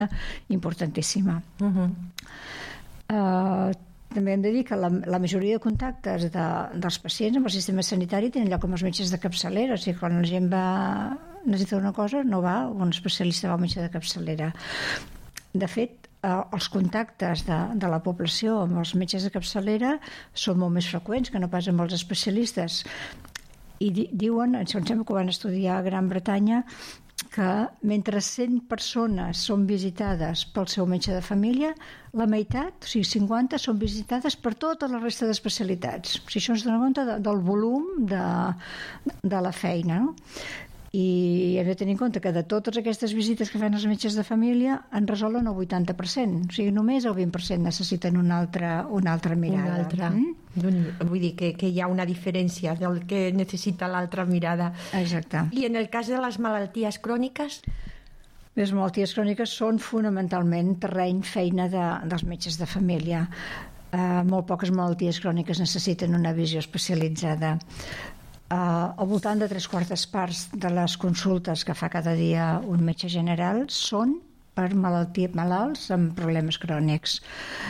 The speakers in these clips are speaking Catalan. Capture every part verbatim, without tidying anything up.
importantíssima. Uh-huh. Uh, també hem de dir que la, la majoria de contactes de, dels pacients amb el sistema sanitari tenen lloc amb els metges de capçalera, o sigui, quan la gent va necessita una cosa, no va, un especialista va al metge de capçalera. De fet, eh, els contactes de, de la població amb els metges de capçalera són molt més freqüents que no pas amb els especialistes. I di, diuen, em sembla que ho van estudiar a Gran Bretanya, que mentre cent persones són visitades pel seu metge de família, la meitat, o sigui cinquanta, són visitades per tota la resta d'especialitats. O sigui, això ens dona compte de, del volum de, de la feina, no? I hem de tenir en compte que de totes aquestes visites que fan els metges de família en resolen el vuitanta per cent, o sigui, només el vint per cent necessiten una altra, una altra mirada. Una altra. Mm? Vull dir que, que hi ha una diferència del que necessita l'altra mirada. Exacte. I en el cas de les malalties cròniques? Les malalties cròniques són fonamentalment terreny, feina de, dels metges de família. Uh, molt poques malalties cròniques necessiten una visió especialitzada. Uh, al voltant de tres quartes parts de les consultes que fa cada dia un metge general són per malaltia, malalts amb problemes crònics.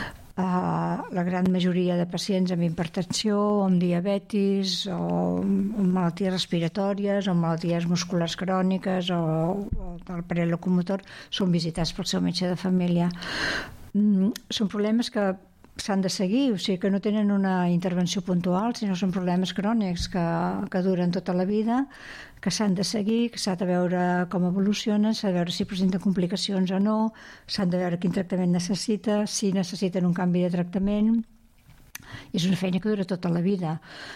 Uh, la gran majoria de pacients amb hipertensió, amb diabetis, o amb malalties respiratòries, o amb malalties musculars cròniques, o, o del parell locomotor, són visitats pel seu metge de família. Mm, són problemes que s'han de seguir, o sigui que no tenen una intervenció puntual, sinó són problemes crònics que, que duren tota la vida, que s'han de seguir, que s'ha de veure com evolucionen, s'ha de veure si presenten complicacions o no, s'han de veure quin tractament necessita, si necessiten un canvi de tractament. I és una feina que dura tota la vida.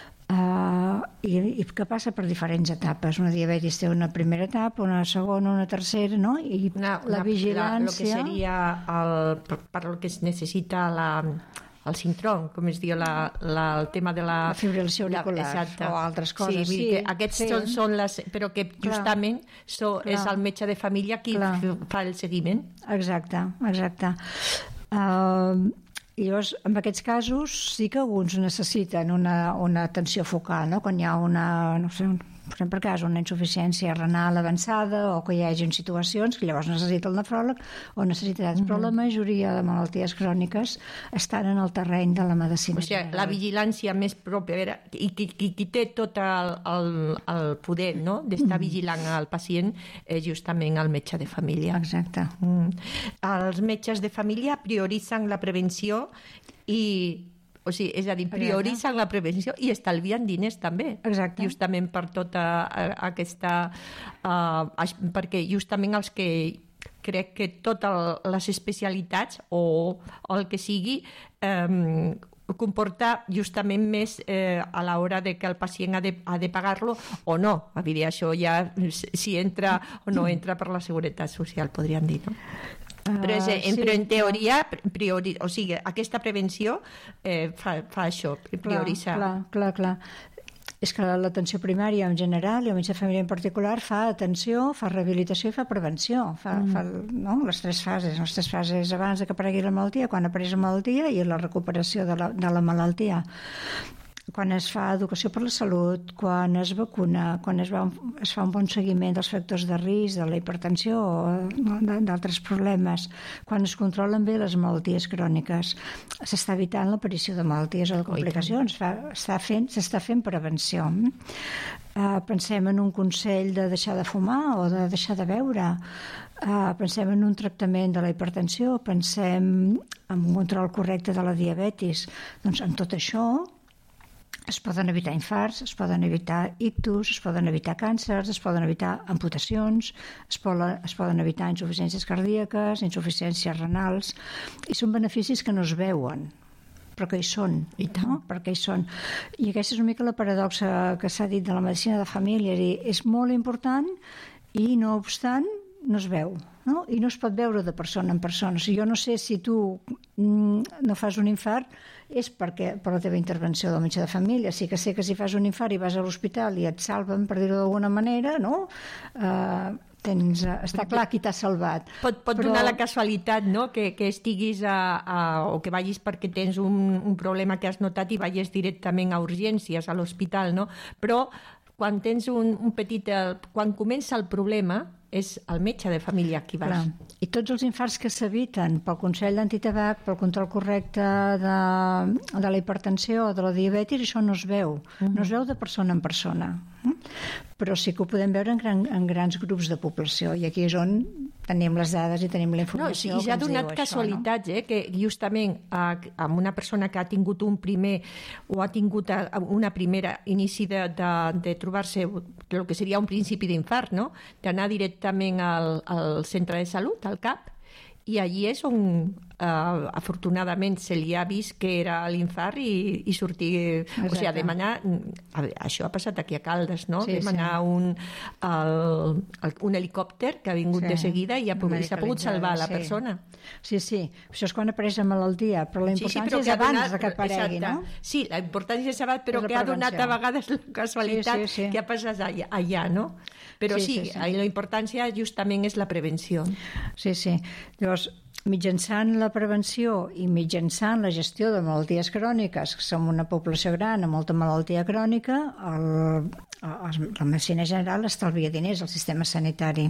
Uh, i, i que passa per diferents etapes. Una diabetis té una primera etapa, una segona, una tercera, no? I una, la una, vigilància... La, lo que seria el, per, per lo que es necessita la, el cintrón, com es diu la, la, el tema de la... La fibrilació auricular o altres coses. Sí, sí, que aquests sí. són, són les... Però que justament so, és el metge de família qui Clar. fa el seguiment. Exacte, exacte. Uh, I llavors, en aquests casos, sí que alguns necessiten una, una atenció focal, no? Quan hi ha una, no sé, per exemple, cas, una insuficiència renal avançada o que hi hagi situacions que llavors necessita el nefròleg o necessitats, mm-hmm. però la majoria de malalties cròniques estan en el terreny de la medicina. O sigui, la vigilància més propera i qui, qui, qui té tot el, el, el poder, no?, d'estar mm. vigilant al pacient és justament el metge de família. Exacte. Mm. Els metges de família prioritzen la prevenció i... O sigui, és a dir, prioritzen la prevenció i estalvien diners també. Exacte. Justament per tota aquesta... Uh, perquè justament els que crec que totes les especialitats o, o el que sigui um, comporta justament més eh, a l'hora de que el pacient ha de, ha de pagar-lo o no. A dir, això ja si entra o no entra per la Seguretat Social, podríem dir, no? Però, és, en, sí, però en teoria priori, o sigui, aquesta prevenció eh, fa, fa això, prioritza. Clar, clar, clar, clar. És que l'atenció primària en general i el metge de família en particular fa atenció, fa rehabilitació i fa prevenció, fa, mm. fa no? les tres fases, les tres fases abans de que aparegui la malaltia, quan apareix la malaltia i la recuperació de la, de la malaltia. Quan es fa educació per la salut, quan es vacuna, quan es, va, es fa un bon seguiment dels factors de risc, de la hipertensió o d'altres problemes, quan es controlen bé les malalties cròniques, s'està evitant l'aparició de malalties o de complicacions, s'està fent, s'està fent prevenció. Uh, pensem en un consell de deixar de fumar o de deixar de beure, uh, pensem en un tractament de la hipertensió, pensem en un control correcte de la diabetis. Doncs amb tot això es poden evitar infarts, es poden evitar ictus, es poden evitar càncers, es poden evitar amputacions, es poden, es poden evitar insuficiències cardíaques, insuficiències renals, i són beneficis que no es veuen, però que hi són, I no? Perquè hi són. I aquesta és una mica la paradoxa que s'ha dit de la medicina de família, és, dir, és molt important i no obstant no es veu, no? I no es pot veure de persona en persona. O sigui, jo no sé si tu mm, no fas un infart és perquè per la teva intervenció del metge de família. Sí que sé que si fas un infart i vas a l'hospital i et salven, per dir-ho d'alguna manera, no? Uh, tens, està clar qui t'ha salvat. Pot, pot però... donar la casualitat, no?, que, que estiguis a, a, o que vagis perquè tens un, un problema que has notat i vagis directament a urgències, a l'hospital, no? Però quan tens un, un petit... Quan comença el problema, és el metge de família qui vas. Clar. I tots els infarts que s'eviten pel Consell d'Antitabac, pel control correcte de, de la hipertensió o de la diabetis, això no es veu. Uh-huh. No es veu de persona en persona. Però sí que ho podem veure en, gran, en grans grups de població, i aquí és on tenim les dades i tenim la informació. No, i ja ha donat casualitats, això, no? eh, que justament eh, amb una persona que ha tingut un primer o ha tingut una primera inici de, de, de trobar-se el que seria un principi d'infart, no? D'anar directament al, al centre de salut, al C A P, i allí és on uh, afortunadament se li ha vist que era l'infart i, i sortir... Exacte. O sigui, demanar... A veure, això ha passat aquí a Caldes, no? Sí, demanar sí. un, el, el, un helicòpter que ha vingut sí. de seguida i ha pogut, s'ha pogut salvar la sí. persona. Sí, sí. Això és quan apareix la malaltia, però la importància sí, sí, però és abans donat, de que aparegui, exacte. No? Sí, la importància és abans, però que ha donat a vegades la casualitat sí, sí, sí. que ha passat allà, allà no? Però sí, sí, sí, sí. la importància justament és la prevenció. Sí, sí. Llavors, mitjançant la prevenció i mitjançant la gestió de malalties cròniques, que som una població gran amb molta malaltia crònica, el, el, la medicina general estalvia diners al sistema sanitari.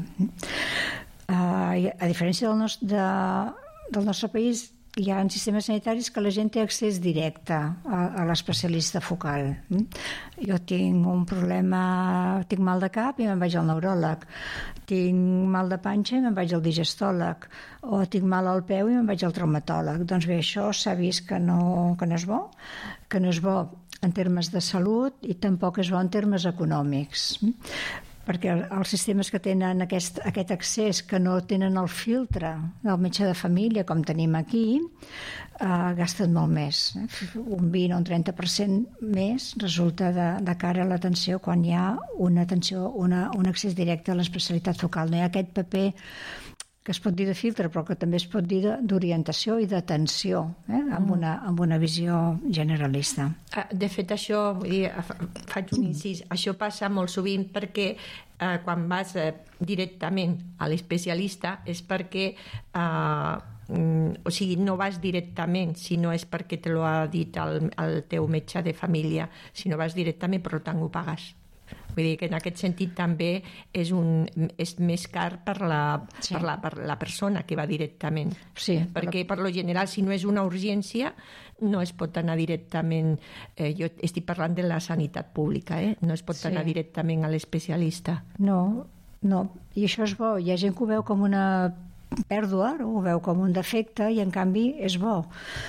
Uh, a diferència del nostre, de, del nostre país, hi ha sistemes sanitaris que la gent té accés directe a, a l'especialista focal. Jo tinc un problema, tinc mal de cap i me'n vaig al neuròleg, tinc mal de panxa i me'n vaig al digestòleg, o tinc mal al peu i me'n vaig al traumatòleg. Doncs bé, això s'ha vist que no, que no és bo, que no és bo en termes de salut i tampoc és bo en termes econòmics, perquè els sistemes que tenen aquest, aquest accés, que no tenen el filtre del metge de família, com tenim aquí, eh, gasten molt més. Un vint o un trenta per cent més resulta de, de cara a l'atenció quan hi ha una atenció, una, un accés directe a l'especialitat focal. No hi ha aquest paper que es pot dir de filtre, però que també es pot dir d'orientació i d'atenció, eh? amb, una, amb una visió generalista. De fet, això, vull dir, faig un incís, això passa molt sovint perquè eh, quan vas eh, directament a l'especialista és perquè eh, o sigui, no vas directament si no és perquè te l'ha dit el, el teu metge de família, si no vas directament, per tant ho pagues. Vull dir que en aquest sentit també és, un, és més car per la, sí. per, la, per la persona que va directament. Sí, perquè però... per lo general, si no és una urgència, no es pot anar directament... Eh, jo estic parlant de la sanitat pública, eh? No es pot sí. anar directament a l'especialista. No, no, i això és bo. Hi ha gent que ho veu com una pèrdua, ho veu com un defecte i en canvi és bo.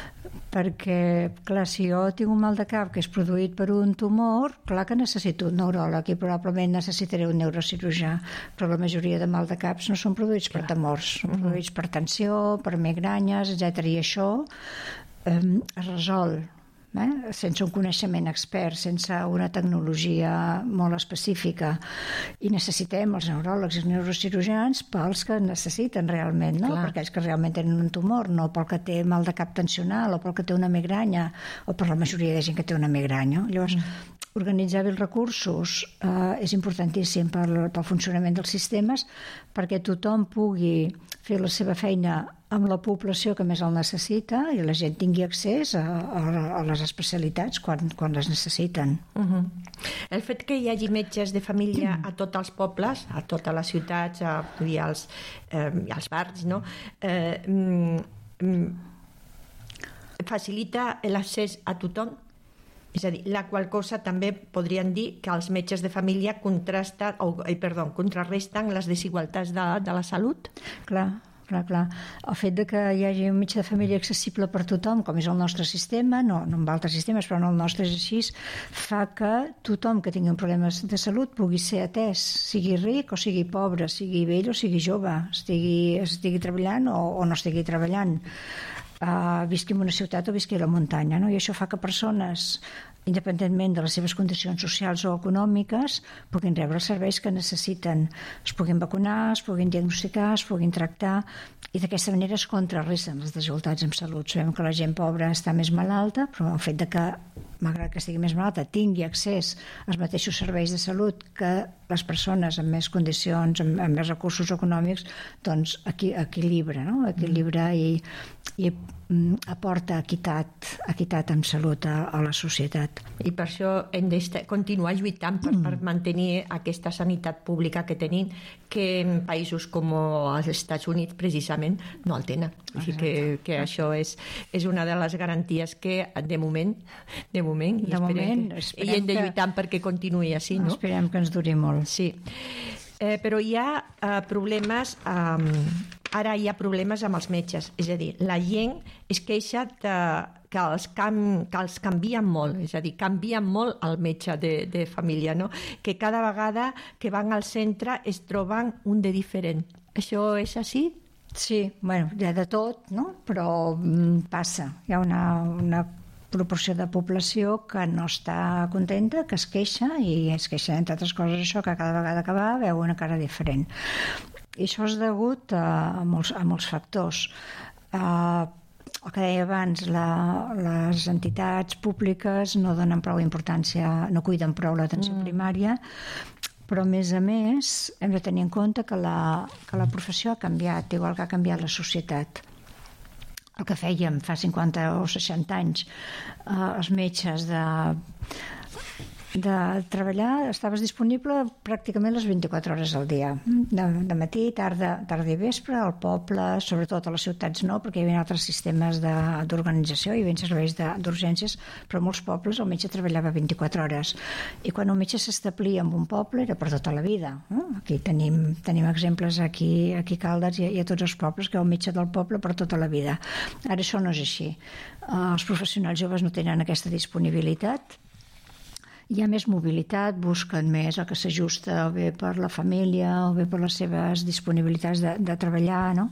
Perquè, clar, si jo tinc un mal de cap que és produït per un tumor, clar que necessito un neuròleg i probablement necessitaré un neurocirurgià, però la majoria de mal de caps no són produïts per tumors, són uh-huh. produïts per tensió, per migranyes, etcètera. I això eh, es resol eh? sense un coneixement expert, sense una tecnologia molt específica. I necessitem els neuròlegs i els neurocirurgians pels que necessiten realment, no? Per aquells que realment tenen un tumor, no pel que té mal de cap tensional o pel que té una migranya o per la majoria de gent que té una migranya. Llavors, mm. organitzar bé els recursos eh, és importantíssim pel, pel funcionament dels sistemes perquè tothom pugui fer la seva feina amb la població que més el necessita i la gent tingui accés a, a, a les especialitats quan, quan les necessiten. Uh-huh. El fet que hi hagi metges de família a tots els pobles, a totes les ciutats, a, i als, eh, als bars, no? eh, mm, facilita l'accés a tothom. És a dir, la qual cosa també podrien dir que els metges de família contrasten, o, eh, perdó, contrarresten les desigualtats de, de la salut. Clar. Clar, clar. El fet de que hi hagi un metge de família accessible per tothom, com és el nostre sistema, no, no en altres sistemes, però en el nostre és així, fa que tothom que tingui un problema de salut pugui ser atès, sigui ric o sigui pobre, sigui vell o sigui jove, estigui, estigui treballant o, o no estigui treballant, uh, visqui en una ciutat o visqui a la muntanya, no? I això fa que persones, independentment de les seves condicions socials o econòmiques, puguin rebre els serveis que necessiten. Es puguin vacunar, es puguin diagnosticar, es puguin tractar, i d'aquesta manera es contrarresten les desigualtats en salut. Sabem que la gent pobra està més malalta, però el fet de que, malgrat que estigui més malalta, tingui accés als mateixos serveis de salut que les persones amb més condicions, amb, amb més recursos econòmics, doncs equi, equilibra, no? Equilibra i, i mm, aporta equitat, equitat en salut a, a la societat. I per això hem de continuar lluitant per, per mantenir aquesta sanitat pública que tenim, que en països com els Estats Units precisament no el tenen. Així que, que això és, és una de les garanties que de moment, de moment, de moment que, i hem de lluitar que, perquè continuï així. No? Esperem que ens duri molt. Sí. Eh, però hi ha eh, problemes, eh, ara hi ha problemes amb els metges, és a dir, la gent es queixa de, que, els cam, que els canvien molt, és a dir, canvien molt el metge de, de família, no? Que cada vegada que van al centre es troben un de diferent. Això és així? Sí, bueno, hi ha de tot, no? Però mm, passa, hi ha una... una proporció de població que no està contenta, que es queixa, i es queixa, entre altres coses, això, que cada vegada que va veu una cara diferent. I això és degut a, a, molts, a molts factors. Uh, el que deia abans, la, les entitats públiques no donen prou importància, no cuiden prou l'atenció mm. primària, però a més a més hem de tenir en compte que la, que la professió ha canviat, igual que ha canviat la societat. El que fèiem fa cinquanta o seixanta anys, eh, els metges de, de treballar, estaves disponible pràcticament les vint-i-quatre hores al dia, de, de matí, tarda, tarda i vespre, al poble, sobretot a les ciutats no, perquè hi havia altres sistemes d'organització, hi havia serveis d'urgències, però a molts pobles el metge treballava vint-i-quatre hores, i quan un metge s'establia en un poble era per tota la vida. Eh? Aquí tenim, tenim exemples aquí, aquí a Caldes i, i a tots els pobles, que hi ha un metge del poble per tota la vida. Ara això no és així. Uh, els professionals joves no tenen aquesta disponibilitat, hi ha més mobilitat, busquen més el que s'ajusta o bé per la família o bé per les seves disponibilitats de, de treballar, no?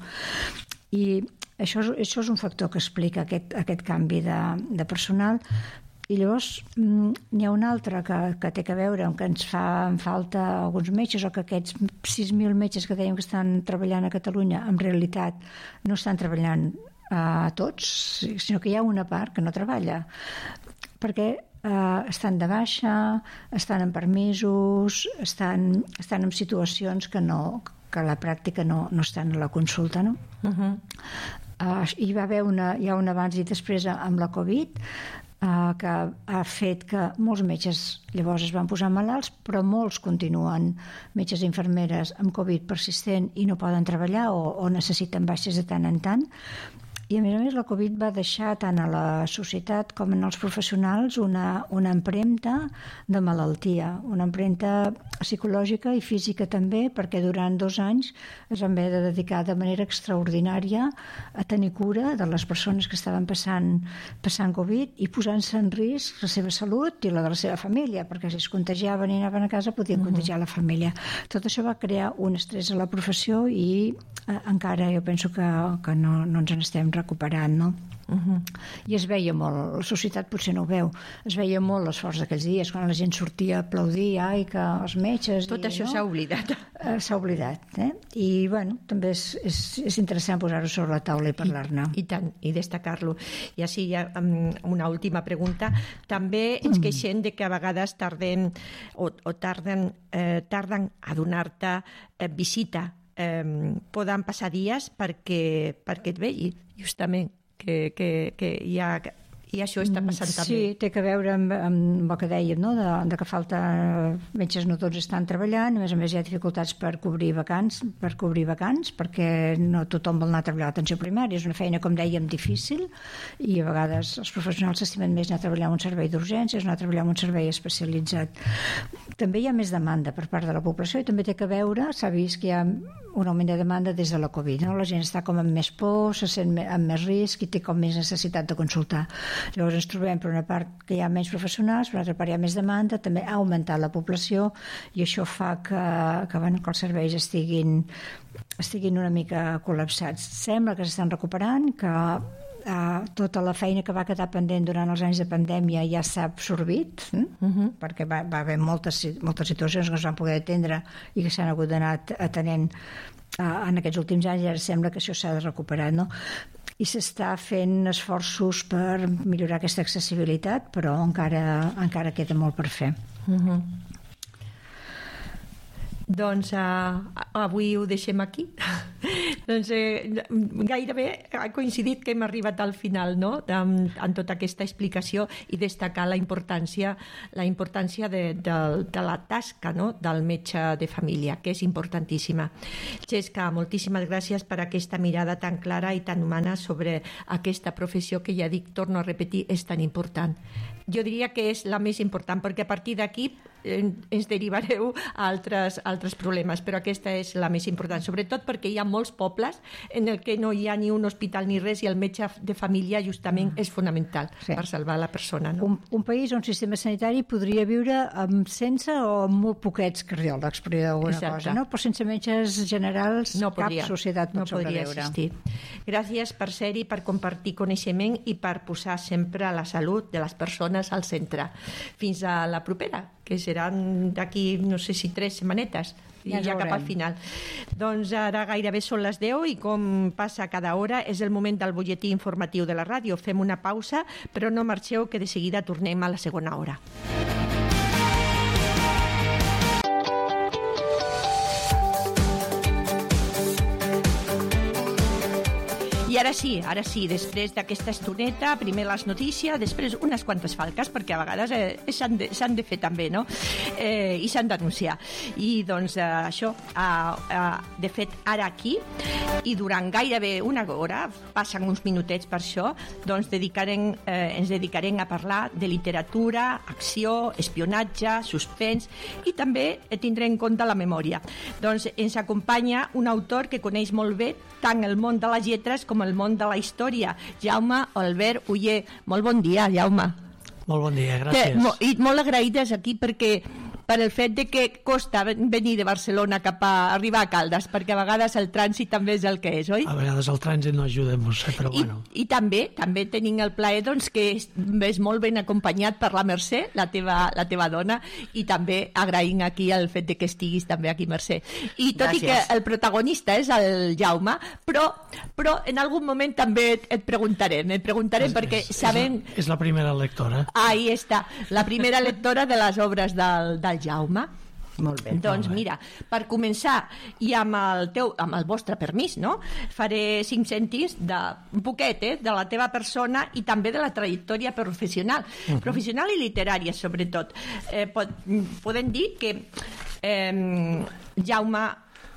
I això és, això és un factor que explica aquest, aquest canvi de, de personal. I llavors n'hi ha un altre que, que té a veure amb que ens fan falta alguns metges, o que aquests sis mil metges que dèiem que estan treballant a Catalunya en realitat no estan treballant a tots, sinó que hi ha una part que no treballa, perquè eh, estan de baixa, estan en permisos, estan, estan en situacions que, no, que a la pràctica no, no estan a la consulta, no? Uh-huh. Uh, hi va haver una, hi ha un abans i després amb la Covid, Uh, que ha fet que molts metges llavors es van posar malalts, però molts continuen, metges i infermeres amb Covid persistent i no poden treballar o, o necessiten baixes de tant en tant. I a més a més la Covid va deixar tant a la societat com en els professionals una, una empremta de malaltia, una empremta psicològica i física també, perquè durant dos anys es van haver de dedicar de manera extraordinària a tenir cura de les persones que estaven passant, passant Covid i posant-se en risc la seva salut i la de la seva família, perquè si es contagiaven i anaven a casa podien uh-huh. contagiar la família. Tot això va crear un estrès a la professió i eh, encara jo penso que, que no, no ens en estem recuperant, no? Uh-huh. I es veia molt, la societat potser no ho veu, es veia molt l'esforç d'aquells dies quan la gent sortia a aplaudir, ai, que els metges... Tot i, això no? S'ha oblidat. Eh, s'ha oblidat, eh? I, bueno, també és, és, és interessant posar-ho sobre la taula i parlar-ne. I, I tant, i destacar-lo. I així hi ha um, una última pregunta. També ens queixem de que a vegades tarden, o, o tarden, eh, tarden a donar-te eh, visita. Eh, poden passar dies perquè, perquè et vegi, justament, que, que, que hi ha... I això està passant sí, també. Sí, té a veure amb, amb el que dèiem, no? de, de que falta metges, no tots estan treballant, a més a més hi ha dificultats per cobrir vacants, per cobrir vacants, perquè no tothom vol anar a treballar a l'atenció primària, és una feina, com dèiem, difícil, i a vegades els professionals s'estimen més anar a treballar en un servei d'urgències, anar a treballar en un servei especialitzat. També hi ha més demanda per part de la població i també té a veure, s'ha vist que hi ha un augment de demanda des de la Covid, no? La gent està com amb més por, se sent amb més risc i té com més necessitat de consultar. Llavors ens trobem per una part que hi ha menys professionals, per una altra part hi ha més demanda, també ha augmentat la població i això fa que, que, bueno, que els serveis estiguin, estiguin una mica col·lapsats. Sembla que s'estan recuperant, que eh, tota la feina que va quedar pendent durant els anys de pandèmia ja s'ha absorbit, eh? uh-huh. perquè va, va haver moltes, moltes situacions que es van poder atendre i que s'han hagut d'anar atenent eh, en aquests últims anys, i ara sembla que això s'ha de recuperar, no? I s'està fent esforços per millorar aquesta accessibilitat, però encara, encara queda molt per fer. Uh-huh. Doncs uh, avui ho deixem aquí. Doncs eh, gairebé ha coincidit que hem arribat al final, no?, amb, amb tota aquesta explicació i destacar la importància, la importància de, de, de la tasca, no?, del metge de família, que és importantíssima. Xesca, moltíssimes gràcies per aquesta mirada tan clara i tan humana sobre aquesta professió que, ja dic, torno a repetir, és tan important. Jo diria que és la més important, perquè a partir d'aquí eh, ens derivareu a altres, altres problemes, però aquesta és la més important, sobretot perquè hi ha molts pobles en el que no hi ha ni un hospital ni res i el metge de família justament és fonamental sí. per salvar la persona. No? Un, un país on un sistema sanitari podria viure amb sense o amb molt poquets cardiòlegs, per dir alguna Exacte. cosa, no? Però sense metges generals no podria, cap societat pot no sobreviure. Podria existir. Gràcies per ser-hi, per compartir coneixement i per posar sempre la salut de les persones al centre. Fins a la propera, que seran d'aquí, no sé si tres setmanetes, i ja, ja cap al final. Doncs ara gairebé són les deu i com passa cada hora és el moment del butlletí informatiu de la ràdio. Fem una pausa, però no marxeu, que de seguida tornem a la segona hora. I ara sí, ara sí, després d'aquesta estoneta, primer les notícies, després unes quantes falques, perquè a vegades eh, s'han de, s'han de fer també, no? Eh, I s'han d'anunciar. I doncs eh, això, eh, eh, de fet, ara aquí, i durant gairebé una hora, passen uns minutets per això, doncs dedicarem, eh, ens dedicarem a parlar de literatura, acció, espionatge, suspens, i també tindrem en compte la memòria. Doncs ens acompanya un autor que coneix molt bé tant el món de les lletres com el món de la història, Jaume Albert Oller. Molt bon dia, Jaume. Molt bon dia, gràcies. Que, I molt agraïdes aquí perquè per el fet de que costa venir de Barcelona cap a arribar a Caldes, perquè a vegades el trànsit també és el que és, oi? A vegades el trànsit no ajuda, eh, però I, bueno. I també també tenim el plaer doncs, que és molt ben acompanyat per la Mercè, la teva, la teva dona, i també agraïm aquí el fet de que estiguis també aquí, Mercè. I tot Gràcies. I que el protagonista és el Jaume, però, però en algun moment també et preguntarem, et preguntarem és, perquè és, sabem... És la, és la primera lectora. Ahí està, la primera lectora de les obres del, del Jaume. Molt bé. Doncs molt bé. mira, per començar, i amb el, teu, amb el vostre permís, no? Faré cinc cèntims de, un poquet, eh, de la teva persona i també de la trajectòria professional, uh-huh. professional i literària, sobretot. Eh, pot, podem dir que eh, Jaume,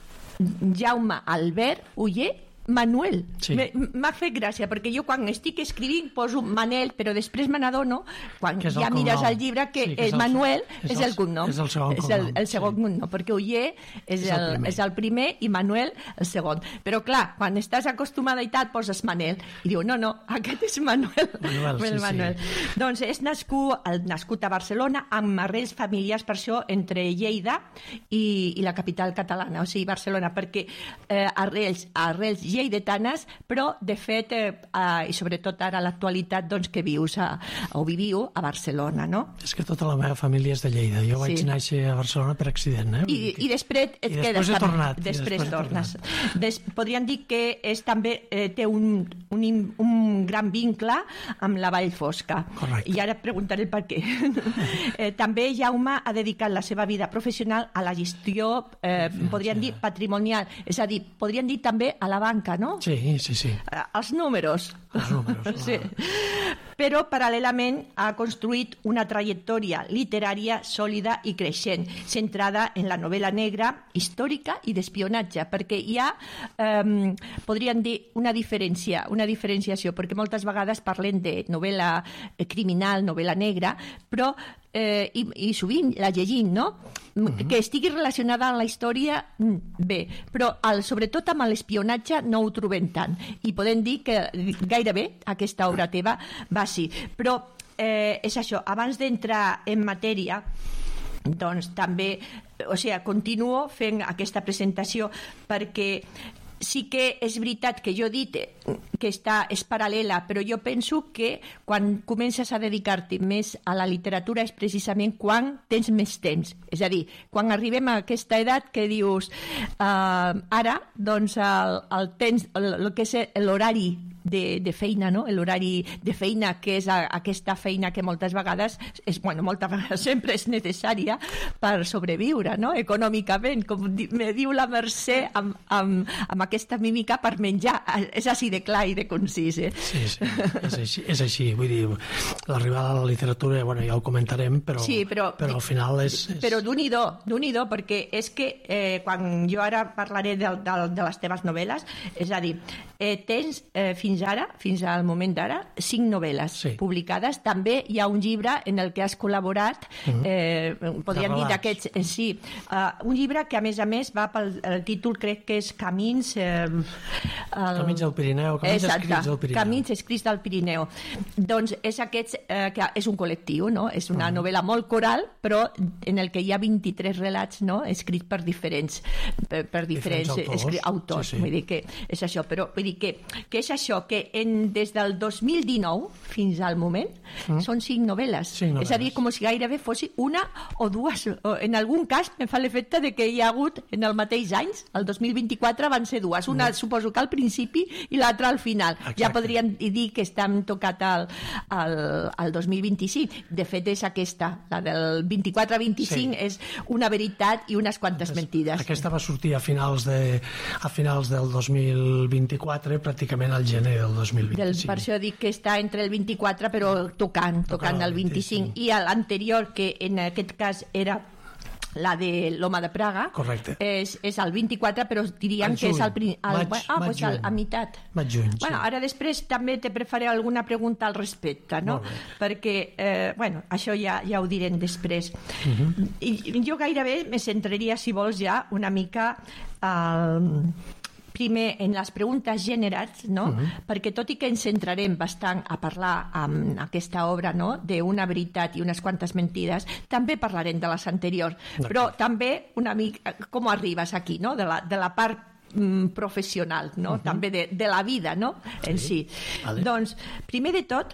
Jaume Albert Oller Manuel. Sí. M'ha fet gràcia, perquè jo quan estic escrivint poso Manel, però després me n'adono, quan ja cognom. Mires el llibre, que, sí, que el Manuel és, és el cognom. És el segon és cognom. El, el segon sí. cognom, perquè Oller és, és, el, el és el primer i Manuel el segon. Però clar, quan estàs acostumada i tal, poses Manel. I diu, no, no, aquest és Manuel. Manuel, sí, Manuel. Sí. Doncs és nascut, el, nascut a Barcelona amb arrels familiars, per això, entre Lleida i, i la capital catalana, o sigui, Barcelona, perquè eh, arrels, arrels lleidatanes, però de fet eh, eh, i sobretot ara a l'actualitat doncs, que vius a, o viviu a Barcelona, no? És que tota la meva família és de Lleida. Jo vaig sí. néixer a Barcelona per accident, eh? I, i després et I quedes... després he tornat. Després, després tornes. Tornat. Des, podríem dir que és també eh, té un, un, un gran vincle amb la Vall Fosca. Correcte. I ara et preguntaré el per què. eh, també Jaume ha dedicat la seva vida professional a la gestió, eh, podríem dir, patrimonial. És a dir, podríem dir també a la banca, no? Sí, sí, sí. Els números. Els números, sí. Però paral·lelament ha construït una trajectòria literària sòlida i creixent, centrada en la novel·la negra, històrica i d'espionatge, perquè hi ha, eh, podríem dir, una diferència, una diferenciació, perquè moltes vegades parlem de novel·la criminal, novel·la negra, però eh, i, i sovint la llegim, no? Uh-huh. Que estigui relacionada amb la història, bé, però el, sobretot amb l'espionatge no ho trobem tant. I podem dir que gairebé aquesta obra teva va així. Però eh, és això, abans d'entrar en matèria, doncs també, o sigui, continuo fent aquesta presentació perquè sí que és veritat que jo he dit que està, és paral·lela, però jo penso que quan comences a dedicar-te més a la literatura és precisament quan tens més temps. És a dir, quan arribem a aquesta edat que dius eh, ara, doncs el, el temps, el, el que és l'horari de, de feina, no? L'horari de feina, que és a, aquesta feina que moltes vegades, és, bueno, moltes vegades sempre és necessària per sobreviure, no? Econòmicament, com di, me diu la Mercè amb, amb, amb aquesta mímica per menjar. És així de clar i de concís, eh? Sí, sí, és així, és així. Vull dir, l'arribada a la literatura, bueno, ja ho comentarem, però, sí, però, però al final és... és... Però d'un-i-do, d'un-i-do, perquè és que eh, quan jo ara parlaré de, de, de les teves novel·les, és a dir, eh, tens eh, fins ara, fins al moment d'ara, cinc novel·les sí. publicades. També hi ha un llibre en el que has col·laborat, mm-hmm. eh, podríem dir d'aquests... Eh, sí, uh, un llibre que a més a més va pel el títol, crec que és Camins... Eh, el... Camins del Pirineu, Camins Exacte, escrits del Pirineu. Camins escrits del Pirineu. Doncs és aquest, eh, que és un col·lectiu, no? És una mm. novel·la molt coral, però en el que hi ha vint-i-tres relats, no? Escrits per diferents, per, per diferents, diferents autors, escri... autors. Sí, sí. Vull dir que és això, però vull dir que, que és això, que en, des del dos mil dinou fins al moment mm. són cinc novel·les. cinc novel·les. És a dir, com si gairebé fossi una o dues. O en algun cas em fa l'efecte de que hi ha hagut en el mateix any, el dos mil vint-i-quatre van ser dues. Una mm. suposo que al principi i l'altra al final. Exacte. Ja podríem dir que estem tocat al, al, al dos mil vint-i-cinc. De fet, és aquesta, la del vint-i-quatre vint-i-cinc, sí. És una veritat i unes quantes mentides. Aquesta va sortir a finals, de, a finals del dos mil vint-i-quatre, pràcticament al gener del dos mil vint-i-cinc. Del, per això dic que està entre el vint-i-quatre, però tocant, tocant, tocant el vint-i-cinc. vint-i-cinc. I l'anterior, que en aquest cas era la de l'Home de Praga. Correcte. És, és el vint-i-quatre, però diríem que és el... el maig, ah, maig, doncs al, a meitat. Maig, juny, bueno, sí. Ara després també te prefaré alguna pregunta al respecte, no? Perquè, eh, bueno, això ja, ja ho direm després. Uh-huh. I jo gairebé me centraria, si vols ja, una mica al... primer en les preguntes generals, no? Uh-huh. Perquè tot i que ens centrarem bastant a parlar amb aquesta obra, no? D'una veritat i unes quantes mentides, també parlarem de les anteriors, però també una mica com arribes aquí, no? De la, de la part mm, professional, no? Uh-huh. També de, de la vida, no? Sí. En si. Vale. Doncs, primer de tot,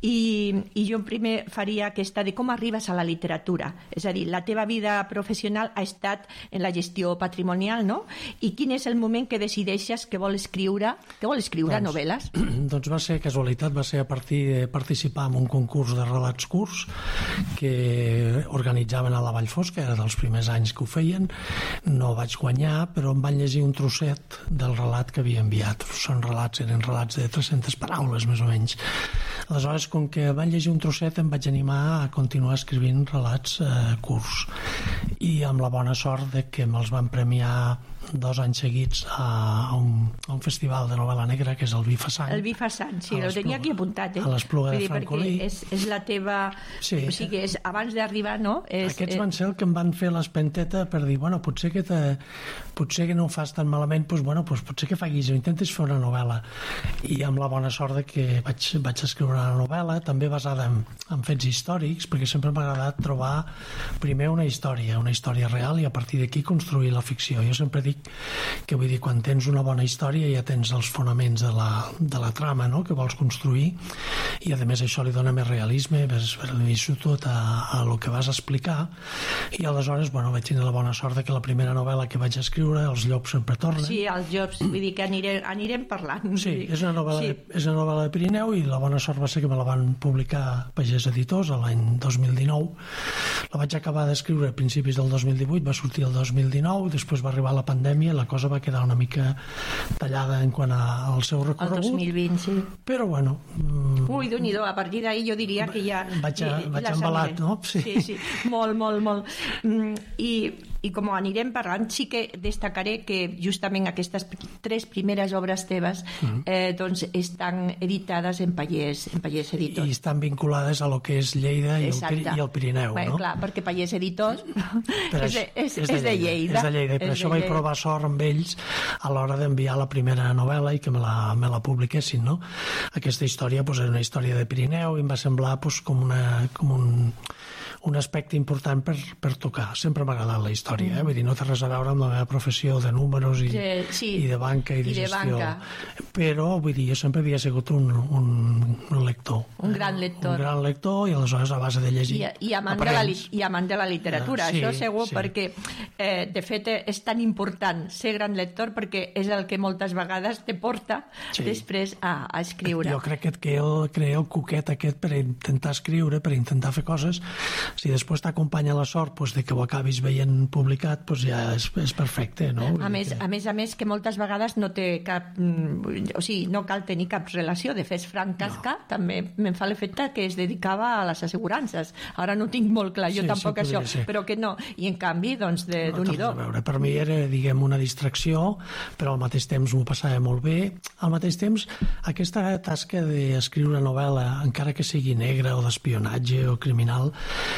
I, i jo primer faria aquesta de com arribes a la literatura, és a dir, la teva vida professional ha estat en la gestió patrimonial, no? I quin és el moment que decideixes que vol escriure, que vol escriure doncs, novel·les? Doncs va ser casualitat, va ser a partir de participar en un concurs de relats curts que organitzaven a la Vall Fosca, era dels primers anys que ho feien, no vaig guanyar, però em van llegir un trosset del relat que havia enviat. Són relats, eren relats de tres-centes paraules, més o menys. Aleshores, com que van llegir un trosset, em vaig animar a continuar escrivint relats eh, curts. I amb la bona sort de que me'ls van premiar dos anys seguits a un, a un festival de novel·la negra, que és el Bifasant. El Bifasant, sí, el tenia aquí apuntat, eh? A l'Espluga de Francolí. És, és la teva... Sí. O sigui, és, abans d'arribar, no? És, Aquests van ser el que em van fer l'espenteta per dir, bueno, potser que, te, potser que no ho fas tan malament, doncs, bueno, doncs potser que facis o intentes fer una novel·la. I amb la bona sort de que vaig, vaig escriure una novel·la, també basada en, en fets històrics, perquè sempre m'ha agradat trobar primer una història, una història real, i a partir d'aquí construir la ficció. Jo sempre dic que, vull dir, quan tens una bona història ja tens els fonaments de la, de la trama, no?, que vols construir, i a més això li dona més realisme, més verisimilitud a, a lo que vas explicar. I aleshores, bueno, vaig tenir la bona sort de que la primera novel·la que vaig escriure, Els llops sempre tornen. Sí, Els llops, vull dir que anirem, anirem parlant. Sí, és una novel·la, sí. És una novel·la de Pirineu, i la bona sort va ser que me la van publicar Pagès Editors l'any dos mil dinou. La vaig acabar d'escriure a principis del dos mil divuit, va sortir el dos mil dinou, després va arribar la pandèmia, la cosa va quedar una mica tallada en quant a, al seu recorregut. El dos mil vint, sí. Però bueno... Mm, Ui, Déu-n'hi-do, a partir d'ahir jo diria que ja... Vaig, a, vaig embalat, no? Sí. sí, sí, molt, molt, molt. Mm, i, I com anirem parlant, sí que destacaré que justament aquestes tres primeres obres teves mm. eh, doncs estan editades en Pagès, en Pagès Editors. I estan vinculades a lo que és Lleida i el, i el Pirineu, bueno, no? Clar, perquè Pagès Editors és, de, és, és, de és de Lleida. És de Lleida, i per això vaig provar sort amb ells a l'hora d'enviar la primera novel·la i que me la, me la publiquessin, no? Aquesta història pues, era una història de Pirineu i em va semblar pues, com, una, com un, un aspecte important per, per tocar. Sempre m'ha agradat la història. història, eh? Vull dir, no té res a veure amb la meva professió de números i, sí, sí, i de banca i de, i de gestió. banca. Però, vull dir, jo sempre havia sigut un, un, un lector. Un gran lector. Un gran lector i aleshores a base de llegir I, i, amant, de la, i amant de la literatura, sí, això segur, sí. perquè eh, de fet és tan important ser gran lector perquè és el que moltes vegades te porta sí. després a, a escriure. Jo crec que et crea el, crea el coquet aquest per intentar escriure, per intentar fer coses. Si després t'acompanya la sort pues, de que ho acabis veient publicat, pues ja és, és perfecte, no? A més, a més a més que moltes vegades no té cap... O sigui, no cal tenir cap relació. De fet, Frank Kafka no. també me'n fa l'efecte que es dedicava a les assegurances. Ara no tinc molt clar, jo sí, tampoc sí, això, ser. Però que no. I en canvi, doncs, de, no, d'un-hi-do. Per mi era, diguem, una distracció, però al mateix temps m'ho passava molt bé. Al mateix temps, aquesta tasca d'escriure novel·la, encara que sigui negra o d'espionatge o criminal,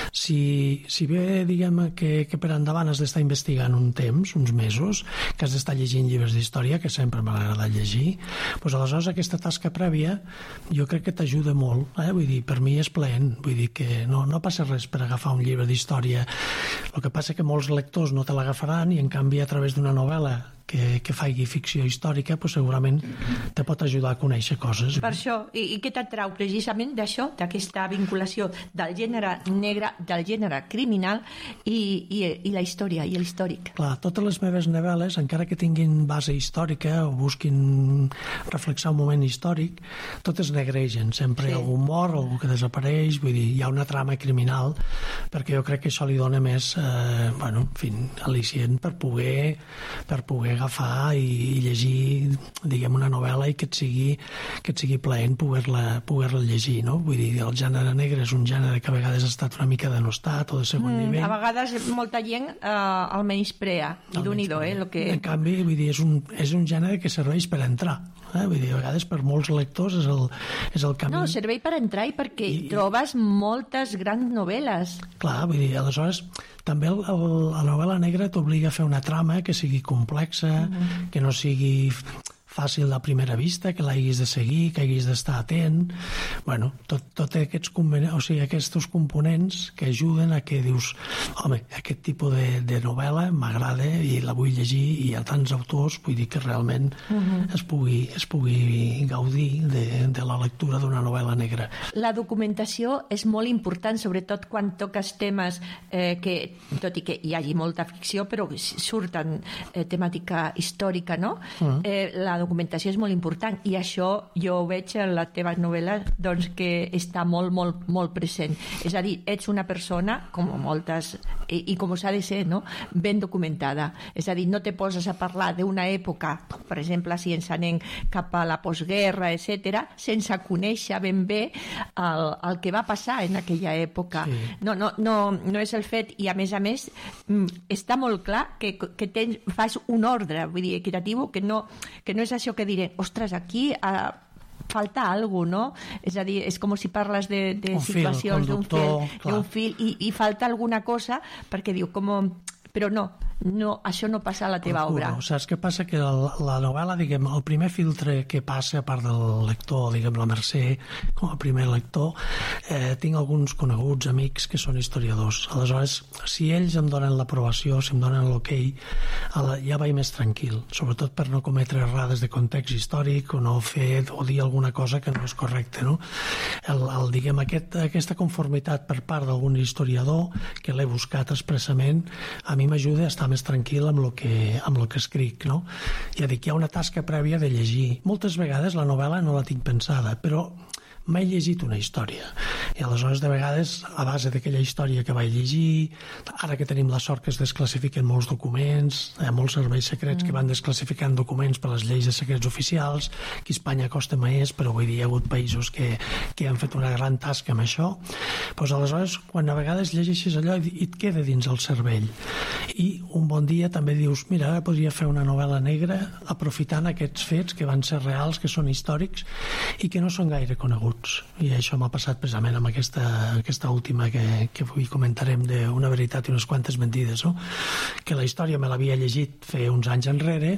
si, si bé, diguem, que, que per endavant has d'estar investigant un temps, uns mesos, que has d'estar llegint llibres d'història, que sempre m'ha agradat llegir, doncs aleshores aquesta tasca prèvia jo crec que t'ajuda molt, eh? Vull dir, per mi és plaent, vull dir que no, no passa res per agafar un llibre d'història. El que passa que molts lectors no te l'agafaran i en canvi a través d'una novel·la que, que faci ficció històrica pues segurament te pot ajudar a conèixer coses. Per això, i, i què t'atrau precisament d'això, d'aquesta vinculació del gènere negre, del gènere criminal i, i, i la història, i l'històric? Clar, totes les meves novel·les, encara que tinguin base històrica o busquin reflexar un moment històric, totes negregen, sempre sí. Algú mor, algú que desapareix, vull dir, hi ha una trama criminal, perquè jo crec que això li dona més, eh, bueno, en fi, al·licient per poder, per poder agafar i, i llegir, diguem, una novel·la i que et sigui, que et sigui plaent poder-la poder-la llegir, no? Vull dir, el gènere negre és un gènere que a vegades ha estat una mica denostat o de segon mm, nivell. A vegades molta gent eh, el menysprea, i d'un-hi-do, eh? Lo que... En canvi, vull dir, és un, és un gènere que serveix per entrar. Eh? Vull dir, a vegades per molts lectors és el, és el camí. No, serveix per entrar i perquè I, trobes moltes grans novel·les. Clar, vull dir, aleshores també el, el, la novel·la negra t'obliga a fer una trama que sigui complexa, mm-hmm. que no sigui fàcil a primera vista, que l'hagis de seguir, que hagis d'estar atent. Bueno, tot, tot aquests, o sigui, aquests components que ajuden a que dius, home, aquest tipus de, de novel·la m'agrada i la vull llegir, i hi ha tants autors, vull dir que realment uh-huh. es, pugui, es pugui gaudir de, de la lectura d'una novel·la negra. La documentació és molt important, sobretot quan toques temes eh, que, tot i que hi hagi molta ficció, però surten eh, temàtica històrica, no? Uh-huh. Eh, la documentació és molt important, i això jo ho veig en la teva novel·la, doncs, que està molt, molt, molt present. És a dir, ets una persona, com moltes, i, i com s'ha de ser, no? Ben documentada. És a dir, no te poses a parlar d'una època, per exemple, si ens anem cap a la postguerra, etcètera, sense conèixer ben bé el, el que va passar en aquella època. Sí. No, no, no, no és el fet, i a més a més està molt clar que, que tens, fas un ordre, vull dir, equitatiu, que no, que no és això que diré, ostres, aquí uh, falta alguna cosa, no? És a dir, és com si parles de, de situacions d'un fil, d'un fil i, i falta alguna cosa, perquè diu, com... Però no, no, això no passa a la teva Procuro. obra. Saps què passa? Que la, la novel·la, diguem, el primer filtre que passa, a part del lector, diguem, la Mercè, com a primer lector, eh, tinc alguns coneguts, amics, que són historiadors. Aleshores, si ells em donen l'aprovació, si em donen l'ok, ja vaig més tranquil, sobretot per no cometre errades de context històric o no fer o dir alguna cosa que no és correcta, no? El, el, diguem, aquest, aquesta conformitat per part d'algun historiador, que l'he buscat expressament, a mi m'ajuda a estar més tranquil amb el que, amb el que escric, no? Ja dic, hi ha una tasca prèvia de llegir. Moltes vegades la novel·la no la tinc pensada, però m'he llegit una història, i aleshores de vegades a base d'aquella història que vaig llegir, ara que tenim la sort que es desclassifiquen molts documents, hi ha molts serveis secrets mm. que van desclassificant documents per les lleis de secrets oficials, que a Espanya costa més, però vull dir, hi ha hagut països que, que han fet una gran tasca amb això, doncs aleshores quan a vegades llegeixes allò i et queda dins el cervell, i un bon dia també dius, mira, ara podria fer una novel·la negra aprofitant aquests fets que van ser reals, que són històrics i que no són gaire coneguts. continguts, i això m'ha passat precisament amb aquesta, aquesta última que, que avui comentarem d'Una veritat i unes quantes mentides, no? Que la història me l'havia llegit fer uns anys enrere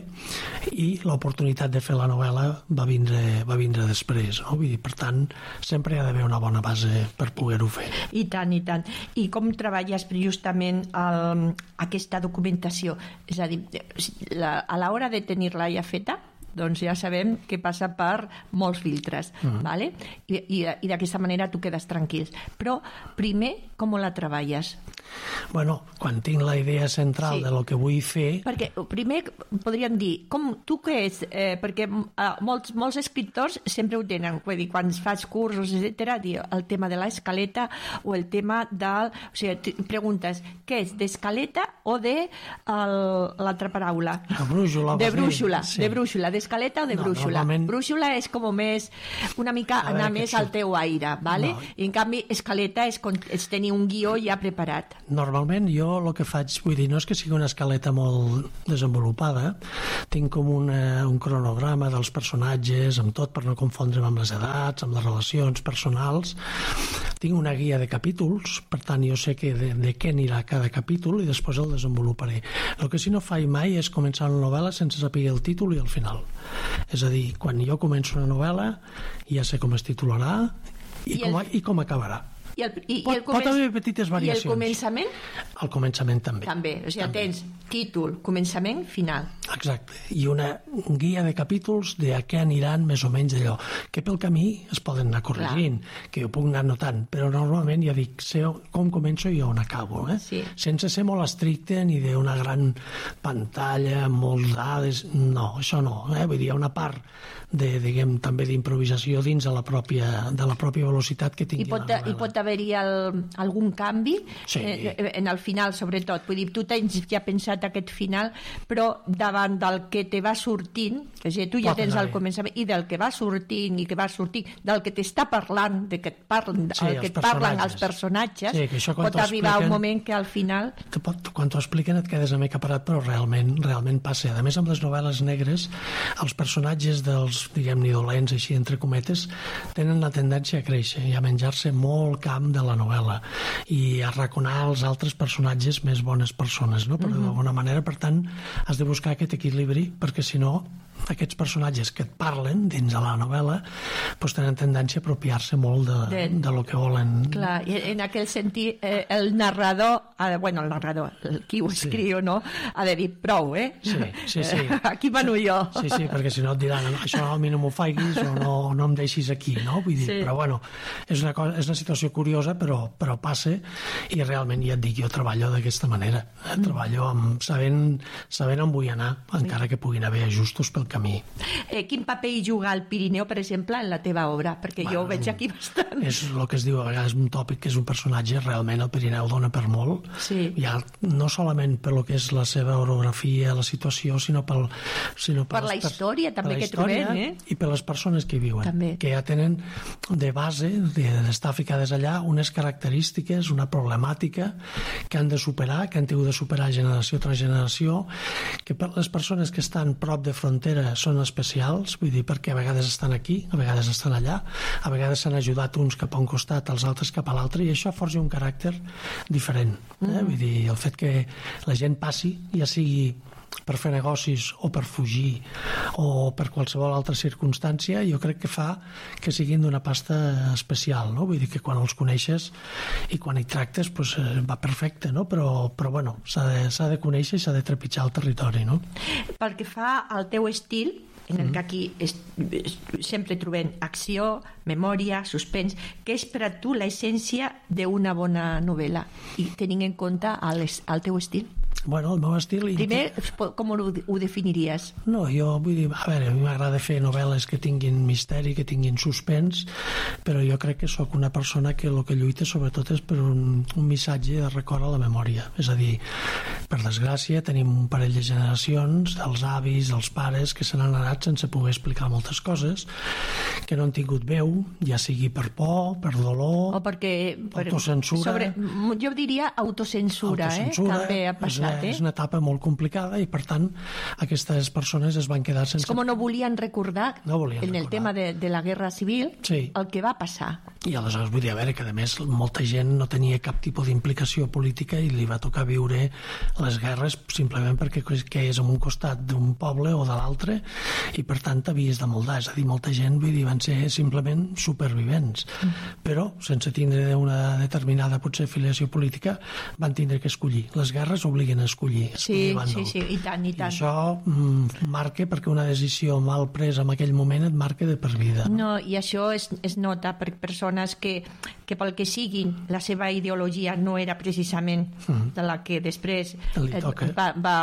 i l'oportunitat de fer la novel·la va vindre, va vindre després, no? Vull dir, per tant, sempre hi ha d'haver una bona base per poder-ho fer. I tant, i tant. I com treballes justament el, aquesta documentació? És a dir, la, a l'hora de tenir-la ja feta, doncs ja sabem que passa per molts filtres, uh-huh. ¿vale? I, i, i d'aquesta manera tu quedes tranquil. Però primer, com la treballes? Bueno, quan tinc la idea central sí. de lo que vull fer... Perquè primer podríem dir, com, tu què és? Eh, perquè eh, molts, molts escriptors sempre ho tenen, vull dir, quan fas cursos, etcètera, el tema de l'escaleta o el tema del... O sigui, preguntes, què és, d'escaleta o de el, l'altra paraula? La brúixola. De brúixola, sí. de brúixola, d'escaleta o de no, brúixola? Normalment... Brúixola és com més, una mica veure, anar més al teu aire, ¿vale? No. I en canvi, escaleta és, és tenir un guió ja preparat. Normalment jo el que faig, vull dir, no és que sigui una escaleta molt desenvolupada, tinc com una, un cronograma dels personatges, amb tot, per no confondre'm amb les edats, amb les relacions personals. Tinc una guia de capítols, per tant jo sé que de, de què anirà cada capítol i després el desenvoluparé. El que sí no faig mai és començar una novel·la sense saber el títol i el final. És a dir, quan jo començo una novel·la ja sé com es titularà i, I com, el... i com acabarà. I el, i, pot, i el començ... pot haver petites variacions. I el començament? El començament també. També, o sigui, també. Tens títol, començament, final. Exacte, i una guia de capítols de a què aniran més o menys allò, que pel camí es poden anar corregint, clar. Que jo puc anar notant, però normalment ja dic, sé com començo i on acabo, eh? Sí. Sense ser molt estricte ni d'una gran pantalla amb molts dades, no, això no, eh? Vull dir, hi ha una part de, diguem, també d'improvisació dins de la pròpia, de la pròpia velocitat que tingui I pot, la novel·la. I pot haver-hi el, algun canvi sí. eh, en el final, sobretot. Vull dir, tu tens ja pensat aquest final, però davant del que te va sortint, o sigui, tu ja pot tens el començament, i del que va sortint, i que va sortint, del que t'està parlant, de que et parlen, sí, el que et parlen els personatges, sí, que això, pot arribar un moment que al final... Que pot, quan t'ho expliquen et quedes a mica parat, però realment, realment passa. A més, amb les novel·les negres, els personatges dels, diguem-ne, dolents, així, entre cometes, tenen la tendència a créixer i a menjar-se molt camp de la novel·la i a arraconar els altres personatges més bones persones, no? Però mm-hmm. d'alguna manera, per tant, has de buscar aquest equilibri, perquè si no, aquests personatges que et parlen dins de la novel·la doncs tenen tendència a apropiar-se molt de, de... de lo que volen. Clar, i en aquell sentit, eh, el narrador, eh, bueno, el narrador, el, qui ho escriu, sí. no? Ha de dir prou, eh? Sí, sí, sí. Aquí mano jo. Sí, sí, perquè si no et diran, això a mi no m'ho faiguis o no, no em deixis aquí, no? Vull dir, sí. Però bueno, és una, cosa, és una situació curiosa, però, però passa, i realment ja et dic, jo treballo d'aquesta manera. Eh? Mm. Treballo amb, sabent, sabent on vull anar, encara que puguin haver ajustos pel camí. Eh, quin paper hi juga el Pirineu, per exemple, en la teva obra? Perquè bueno, jo ho veig aquí bastant. És el que es diu a vegades un tòpic, que és un personatge, realment el Pirineu dona per molt. Sí. Ja, no solament per lo que és la seva orografia, la situació, sinó, pel, sinó per, per la història per, també per que trobem, eh? I per les persones que hi viuen, també. Que ja tenen de base, d'estar ficades allà, unes característiques, una problemàtica que han de superar, que han tingut de superar generació tras generació, que per les persones que estan prop de frontera són especials, vull dir, perquè a vegades estan aquí, a vegades estan allà, a vegades s'han ajudat uns cap a un costat, els altres cap a l'altre, i això forja un caràcter diferent. Eh? Mm. Vull dir, el fet que la gent passi, ja sigui per fer negocis o per fugir o per qualsevol altra circumstància, jo crec que fa que siguin d'una pasta especial, no? Vull dir que quan els coneixes i quan hi tractes pues, va perfecte, no? Però, però bueno, s'ha de, s'ha de conèixer i s'ha de trepitjar el territori, no? Pel que fa al teu estil, en el que aquí es, es, sempre trobem acció, memòria, suspens, què és per a tu l'essència d'una bona novel·la? I tenint en compte el, el teu estil? Bueno, el meu estil... Primer, com ho, ho definiries? No, jo vull dir, a veure, a mi m'agrada fer novel·les que tinguin misteri, que tinguin suspens, però jo crec que sóc una persona que el que lluita sobretot és per un, un missatge de record a la memòria. És a dir, per desgràcia, tenim un parell de generacions, dels avis, dels pares, que se n'han anat sense poder explicar moltes coses, que no han tingut veu, ja sigui per por, per dolor, o perquè, per, autocensura... Sobre, jo diria autocensura, autocensura, eh? També ha passat. eh? és una etapa molt complicada i, per tant, aquestes persones es van quedar sense... És com no volien recordar, no volien en el recordar. tema de, de la Guerra Civil, sí. el que va passar. I aleshores vull dir, a veure, que a més molta gent no tenia cap tipus d'implicació política i li va tocar viure les guerres simplement perquè que és en un costat d'un poble o de l'altre i, per tant, t'havies de moldar. És a dir, molta gent, vull dir, van ser simplement supervivents. Mm. Però, sense tindre una determinada, potser, afiliació política, van tindre que escollir. Les guerres obliguen a escollir. Sí, sí, sí, i tant, i tant. I això mm, marca, perquè una decisió mal presa en aquell moment et marca de per vida. No, no i això es, es nota per persones que, que pel que siguin, la seva ideologia no era precisament mm. de la que després eh, va, va,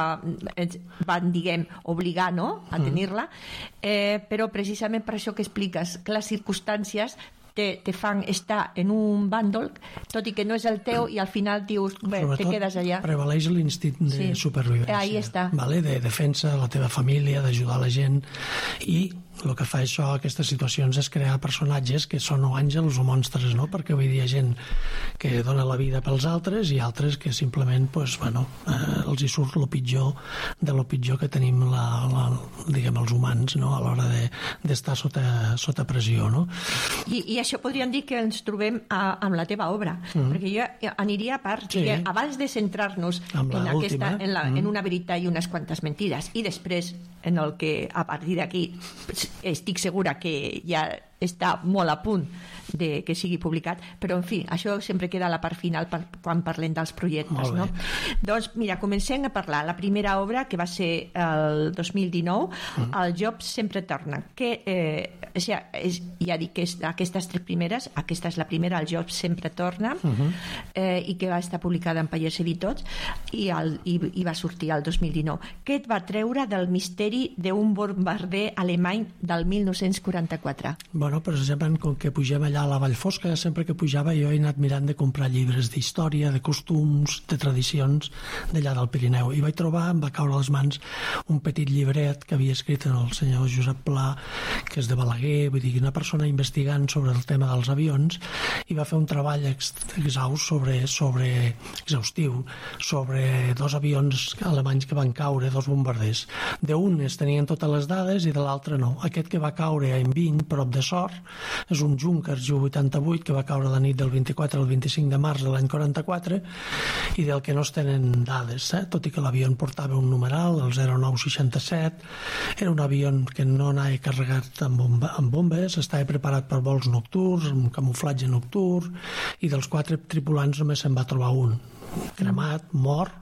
van, diguem, obligar, no?, a tenir-la, eh, però precisament per això que expliques, que les circumstàncies te, te fan estar en un bàndol, tot i que no és el teu, i al final dius, bé, te quedes allà. Prevaleix l'instint de sí. supervivència. Ahí està. Vale? De defensa de la teva família, d'ajudar la gent, i el que fa això, aquestes situacions, és crear personatges que són o àngels o monstres, no? Perquè vull dir, hi ha gent que dona la vida pels altres i altres que simplement, pues, bueno, eh, els hi surt lo pitjor de lo pitjor que tenim la, la, diguem, els humans, no?, a l'hora d'estar de, sota, sota pressió, no? I, I això podríem dir que ens trobem a, amb la teva obra, mm. perquè jo aniria a part, sí. que abans de centrar-nos en, aquesta, en, la, mm. en una veritat i unes quantes mentides, i després en el que a partir d'aquí estic segura que ja està molt a punt de que sigui publicat, però en fi, això sempre queda a la part final per, quan parlem dels projectes, no? Doncs mira, comencem a parlar. La primera obra, que va ser el dos mil dinou, mm. El Job sempre torna, que eh, o sigui, és, ja dic que és aquestes tres primeres, aquesta és la primera, El Job sempre torna, mm-hmm. eh, i que va estar publicada en Pallers Editors i, el, i, i va sortir el dos mil dinou. Què et va treure del misteri d'un bombarder alemany del mil nou-cents quaranta-quatre? Bueno, precisament com que pugem allà a la Vall Fosca, sempre que pujava jo he anat mirant de comprar llibres d'història, de costums, de tradicions d'allà del Pirineu, i vaig trobar, em va caure a les mans un petit llibret que havia escrit el senyor Josep Pla, que és de Balaguer, vull dir, una persona investigant sobre el tema dels avions, i va fer un treball exhaust sobre, sobre exhaustiu sobre dos avions alemanys que van caure, dos bombarders. D'un es tenien totes les dades i de l'altre no. Aquest que va caure a Enviny, prop de Sort, és un Junkers Ju vuitanta-vuit que va caure la nit del vint-i-quatre al vint-i-cinc de març de l'any quaranta-quatre, i del que no es tenen dades, eh? Tot i que l'avió portava un numeral, el zero nou seixanta-set, era un avió que no anava carregat amb, bomba, amb bombes, estava preparat per vols nocturns, amb camuflatge nocturn, i dels quatre tripulants només se'n va trobar un cremat, mort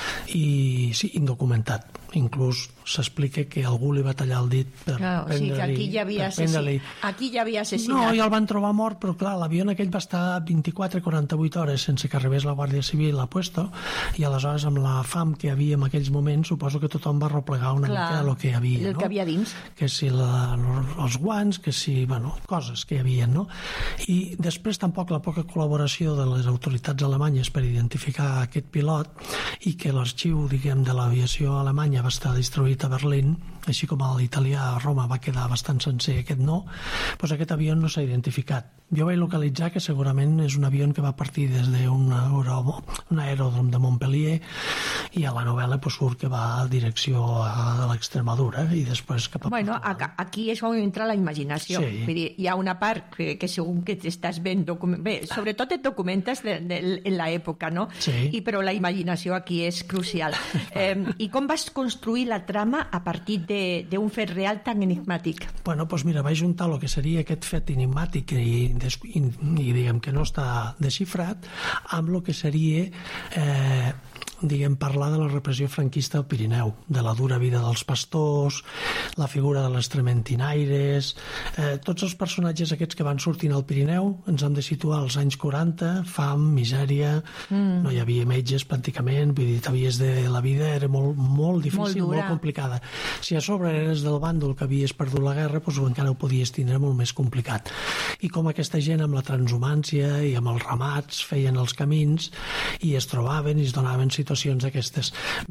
i sí, indocumentat. Inclús s'explica que algú li va tallar el dit per claro, prendre-li... Sí, que aquí ja havia, assassí... aquí ja havia assassinat. No, i el van trobar mort, però clar, l'avió aquell va estar vint-i-quatre a quaranta-vuit hores sense que arribés la Guàrdia Civil a puesto, i aleshores amb la fam que hi havia en aquells moments suposo que tothom va replegar una clar, mica el que hi havia, el no? que havia dins. Que si la, els guants, que si, bueno, coses que hi havia, no? I després tampoc la poca col·laboració de les autoritats alemanyes per identificar aquest pilot, i que l'arxiu, diguem, de l'aviació alemanya va estar distribuït a Berlín, així com l'italià a Roma va quedar bastant sencer, aquest no, doncs aquest avió no s'ha identificat. Jo vaig localitzar que segurament és un avió que va partir des d'un aeròdrom de Montpellier, i a la novel·la pues, surt que va a direcció a l'Extremadura i després cap a... Bueno, aquí és on entra la imaginació. Sí. Vull dir, hi ha una part que, que segur que t'estàs ben documentat... Bé, sobretot et documentes de, de, en l'època, no? Sí. I, però la imaginació aquí és crucial. eh, I com vas construir la trama a partir d'un fet real tan enigmàtic? Bueno, doncs mira, vaig juntar el que seria aquest fet enigmàtic i, i, i diguem que no està desxifrat amb el que seria eh, diguem, parlar de la repressió franquista al Pirineu, de la dura vida dels pastors, la figura de les trementinaires, eh, tots els personatges aquests que van sortint al Pirineu ens han de situar als anys quaranta, fam, misèria, mm. no hi havia metges pràcticament, vull dir, t'havies de... la vida era molt, molt difícil, molt, molt complicada. Si a sobre eres del bàndol que havies perdut la guerra, doncs encara ho podies tindre molt més complicat. I com aquesta gent amb la transhumància i amb els ramats feien els camins i es trobaven i es donaven situacions situacions d'aquestes. Bé,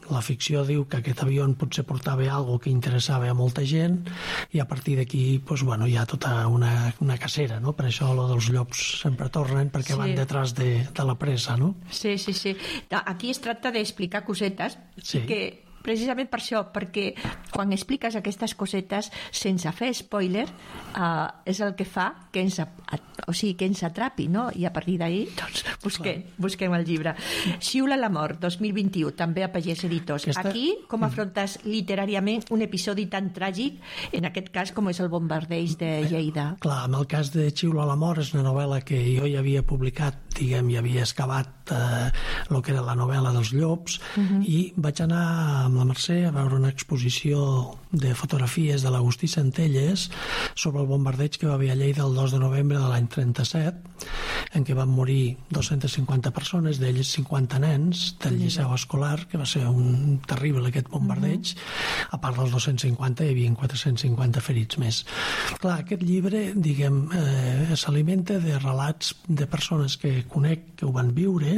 la ficció diu que aquest avió potser portava alguna que interessava a molta gent i a partir d'aquí pues, bueno, hi ha tota una, una cacera, no? Per això lo dels llops sempre tornen, perquè sí. van detrás de, de la presa, no? Sí, sí, sí. Aquí es tracta d'explicar cosetes sí. que precisament per això, perquè quan expliques aquestes cosetes sense fer spoiler, uh, és el que fa que ens, o sigui, que ens atrapi, no? I a partir d'ahir, doncs, busquem, busquem el llibre. Xiula la mort, dos mil vint-i-u, també a Pagès Editors. Aquesta... Aquí, com afrontes literàriament un episodi tan tràgic, en aquest cas com és el bombardeig de Lleida? Clar, en el cas de Xiula la mort és una novel·la que jo ja havia publicat, diguem, i havia excavat eh, el que era la novel·la dels llops, uh-huh. i vaig anar amb la Mercè a veure una exposició de fotografies de l'Agustí Centelles sobre el bombardeig que va haver a Lleida el dos de novembre de l'any trenta-set, en què van morir dos-centes cinquanta persones, d'elles cinquanta nens del Liceu Escolar, que va ser un terrible aquest bombardeig. Uh-huh. A part dels dos-cents cinquanta hi havia quatre-cents cinquanta ferits més. Clar, aquest llibre, diguem, eh, s'alimenta de relats de persones que conec que ho van viure.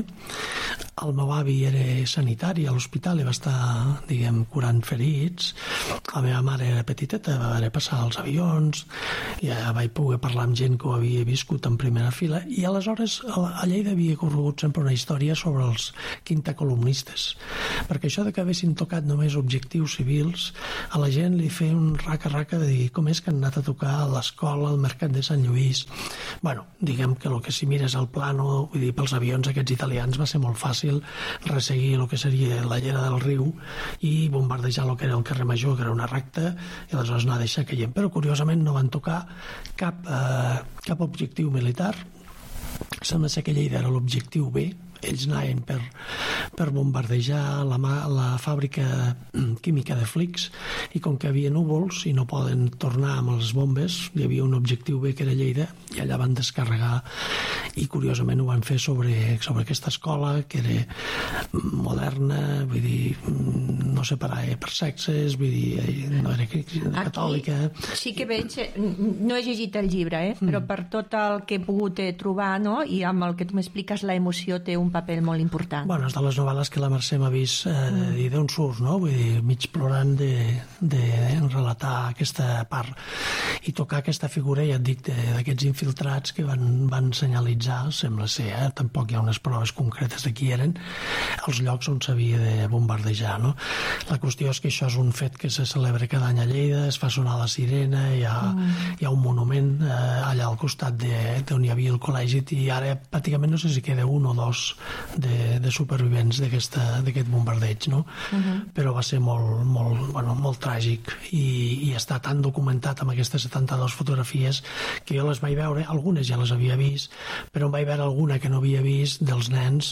El meu avi era sanitari a l'hospital i va estar, diguem, curant ferits. La meva mare era petiteta, va haver de passar als avions, ja vaig poder parlar amb gent que ho havia viscut en primera fila, i aleshores a Lleida havia corregut sempre una història sobre els quintacolumnistes, perquè això de que haguessin tocat només objectius civils, a la gent li feia un raca-raca de dir com és que han anat a tocar a l'escola, al mercat de Sant Lluís. Bueno, diguem que el que si mires al plano, vull dir, pels avions aquests italians va ser molt fàcil resseguir el que seria la llera del riu i bombardejar el que era el carrer Major, que era una recta, i aleshores anar a deixar caient. Però curiosament no van tocar cap, eh, cap objectiu militar. Sembla ser que Lleida era l'objectiu B. Ells anaven per, per bombardejar la, la fàbrica química de Flix, i com que hi havia núvols i no poden tornar amb les bombes, hi havia un objectiu B que era Lleida, i allà van descarregar, i curiosament ho van fer sobre, sobre aquesta escola que era moderna, vull dir, no separava per sexes, vull dir, no era catòlica. Aquí sí que veig, no he llegit el llibre, eh? però per tot el que he pogut trobar, no? I amb el que tu m'expliques, la emoció té un paper molt important. Bueno, és de les novel·les que la Mercè m'ha vist eh, mm. i d'on surts, no? Vull dir, mig plorant de, de relatar aquesta part i tocar aquesta figura, ja et dic, d'aquests infiltrats que van, van senyalitzar, sembla ser, eh? Tampoc hi ha unes proves concretes de qui eren, els llocs on s'havia de bombardejar, no? La qüestió és que això és un fet que se celebra cada any a Lleida, es fa sonar la sirena, hi ha, mm. hi ha un monument eh, allà al costat d'on hi havia el col·legi, i ara pràcticament no sé si queda un o dos de, de supervivents d'aquest bombardeig, no? Uh-huh. Però va ser molt, molt, bueno, molt tràgic i, i està tan documentat amb aquestes setanta-dues fotografies que jo les vaig veure, algunes ja les havia vist, però em vaig veure alguna que no havia vist dels nens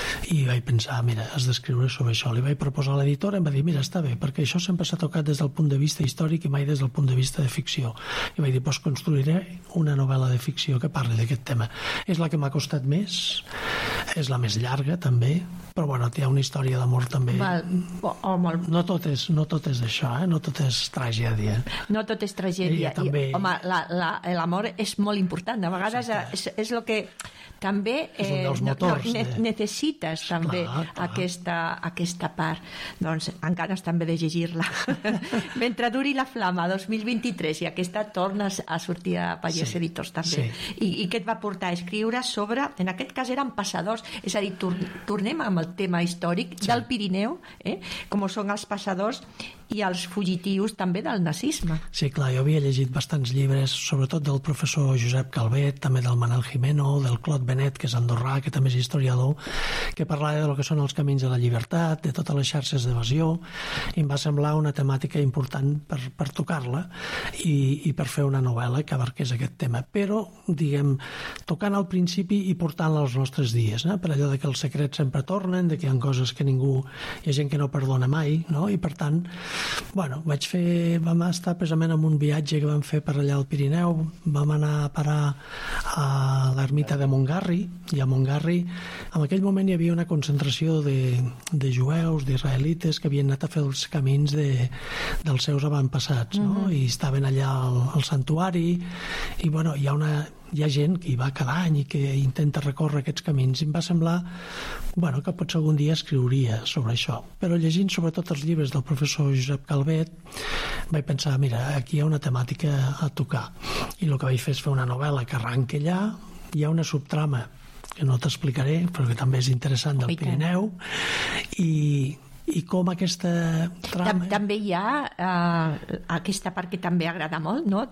i vaig pensar, mira, has d'escriure sobre això. Li vaig proposar a l'editora, em va dir, mira, està bé, perquè això sempre s'ha tocat des del punt de vista històric i mai des del punt de vista de ficció. I vaig dir, doncs construiré una novel·la de ficció que parli d'aquest tema. És la que m'ha costat més, és la més llarga també, però bueno, hi ha una història d'amor també. Val. Oh, molt... no, tot és, no tot és això, eh? No tot és tragèdia. No tot és tragèdia. I, també... Home, l'amor és molt important. A vegades sí, és, és el que també eh, no, no, ne de... necessites també clar, clar. Aquesta, aquesta part. Doncs encara també de llegir-la. Mentre duri la flama, dos mil vint-i-tres, i aquesta torna a sortir a Pagès sí, Editors també. Sí. I, I què et va portar a escriure sobre, en aquest cas eren passadors, és a dir, tor tornem amb el tema històric sí. del Pirineu, eh? com són els passadors i els fugitius també del nazisme. Sí, clar, jo havia llegit bastants llibres, sobretot del professor Josep Calvet, també del Manel Jimeno, del Clot Benet, que és andorrà, que també és historiador, que parlava del que són els camins de la llibertat, de totes les xarxes d'evasió, i em va semblar una temàtica important per, per tocar-la i, i per fer una novel·la que abarqués aquest tema. Però, diguem, tocant al principi i portant-la als nostres dies, eh? Per allò de que els secrets sempre tornen, de que hi ha coses que ningú... Hi ha gent que no perdona mai, no? I per tant, bueno, vaig fer... Vam estar precisament en un viatge que vam fer per allà al Pirineu, vam anar a parar a l'ermita de Montgarri, i a Montgarri en aquell moment hi havia una concentració de, de jueus, d'israelites que havien anat a fer els camins de, dels seus avantpassats, no? Uh-huh. I estaven allà al, al santuari i bueno, hi ha una hi ha gent que hi va cada any i que intenta recórrer aquests camins, i em va semblar bueno, que potser algun dia escriuria sobre això. Però llegint sobretot els llibres del professor Josep Calvet vaig pensar, mira, aquí hi ha una temàtica a tocar, i el que vaig fer és fer una novel·la que arranca allà. Hi ha una subtrama que no t'explicaré, però que també és interessant, del Pirineu, i, i com aquesta trama... També hi ha uh, aquesta part que també agrada molt, no?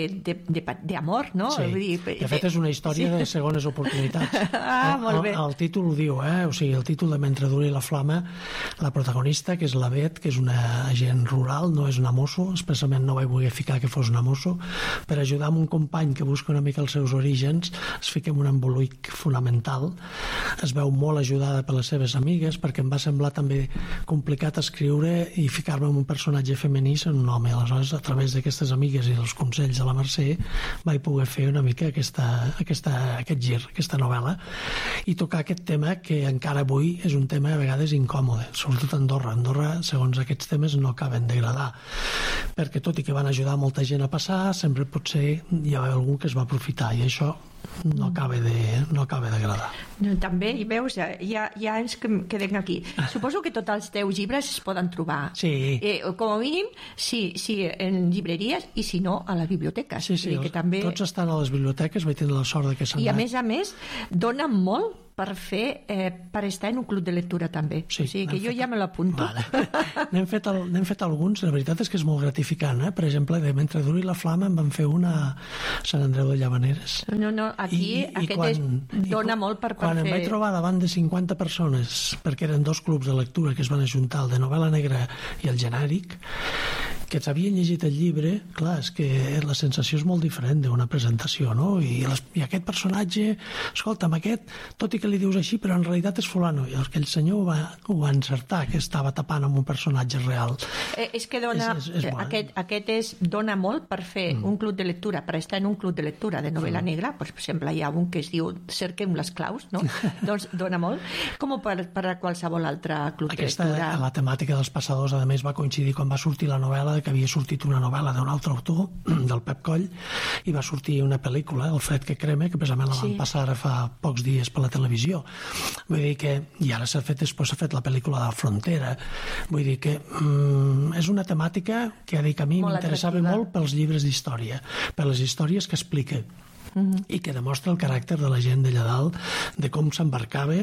D'amor, no? Sí, Vull dir, de fet és una història sí. de segones oportunitats. Ah, molt bé. El, el títol ho diu, eh? O sigui, el títol de Mentre duri la flama, la protagonista, que és la Bet, que és una agent rural, no és una mosso, expressament no vaig voler ficar que fos una mosso, per ajudar amb un company que busca una mica els seus orígens, es fica en un embolic fonamental, es veu molt ajudada per les seves amigues, perquè em va semblar també complicat escriure i ficar-me en un personatge femení en un home. Aleshores, a través d'aquestes amigues i dels consells de la Mercè, vaig poder fer una mica aquesta, aquesta, aquest gir, aquesta novel·la, i tocar aquest tema que encara avui és un tema a vegades incòmode, sobretot a Andorra. Andorra, segons aquests temes, no acaben d'agradar, perquè tot i que van ajudar molta gent a passar, sempre potser hi ha algú que es va aprofitar, i això no acaba de, no acaba d'agradar. No, també, i veus, hi ha, hi ha anys que queden aquí. Suposo que tots els teus llibres es poden trobar. Sí. Eh, com a mínim, sí, sí, en llibreries, i si no, a les biblioteques. Sí, sí, que també... tots estan a les biblioteques, vaig tenir la sort de que s'han I a anat. més a més, dona molt per fer, eh, per estar en un club de lectura també. Sí, o sigui que jo fet... ja me l'apunto. Vale. N'hem fet, el, n'hem fet alguns, la veritat és que és molt gratificant, eh? Per exemple, de Mentre duri la flama en van fer una a Sant Andreu de Llavaneres. No, no, aquí I, aquest i quan, és, dona i, molt per, per quan fer... Quan em vaig trobar davant de cinquanta persones, perquè eren dos clubs de lectura que es van ajuntar, el de novel·la negra i el genèric, que s'havien llegit el llibre, clar, és que la sensació és molt diferent d'una presentació, no? I, les, i aquest personatge, escolta'm, aquest, tot i que li dius així, però en realitat és fulano, i aquell senyor ho va, ho va encertar, que estava tapant amb un personatge real. Eh, és que dona, és, és, és aquest, aquest és, dona molt per fer mm. un club de lectura, per estar en un club de lectura de novel·la mm. negra, per exemple, hi ha un que es diu Cerquem les claus, no? Doncs dona molt, com per, per a qualsevol altre club Aquesta, de lectura. La temàtica dels passadors, a més, va coincidir quan va sortir la novel·la, que havia sortit una novel·la d'un altre autor, del Pep Coll, i va sortir una pel·lícula, El fred que crema, que precisament la van sí. passar ara fa pocs dies per la televisió. Vull dir que, i ara s'ha fet, després s'ha fet la pel·lícula de la Frontera, vull dir que mm, és una temàtica que, dic, a mi m'interessava molt pels llibres d'història, per les històries que explica, mm-hmm. i que demostra el caràcter de la gent d'allà dalt, de com s'embarcava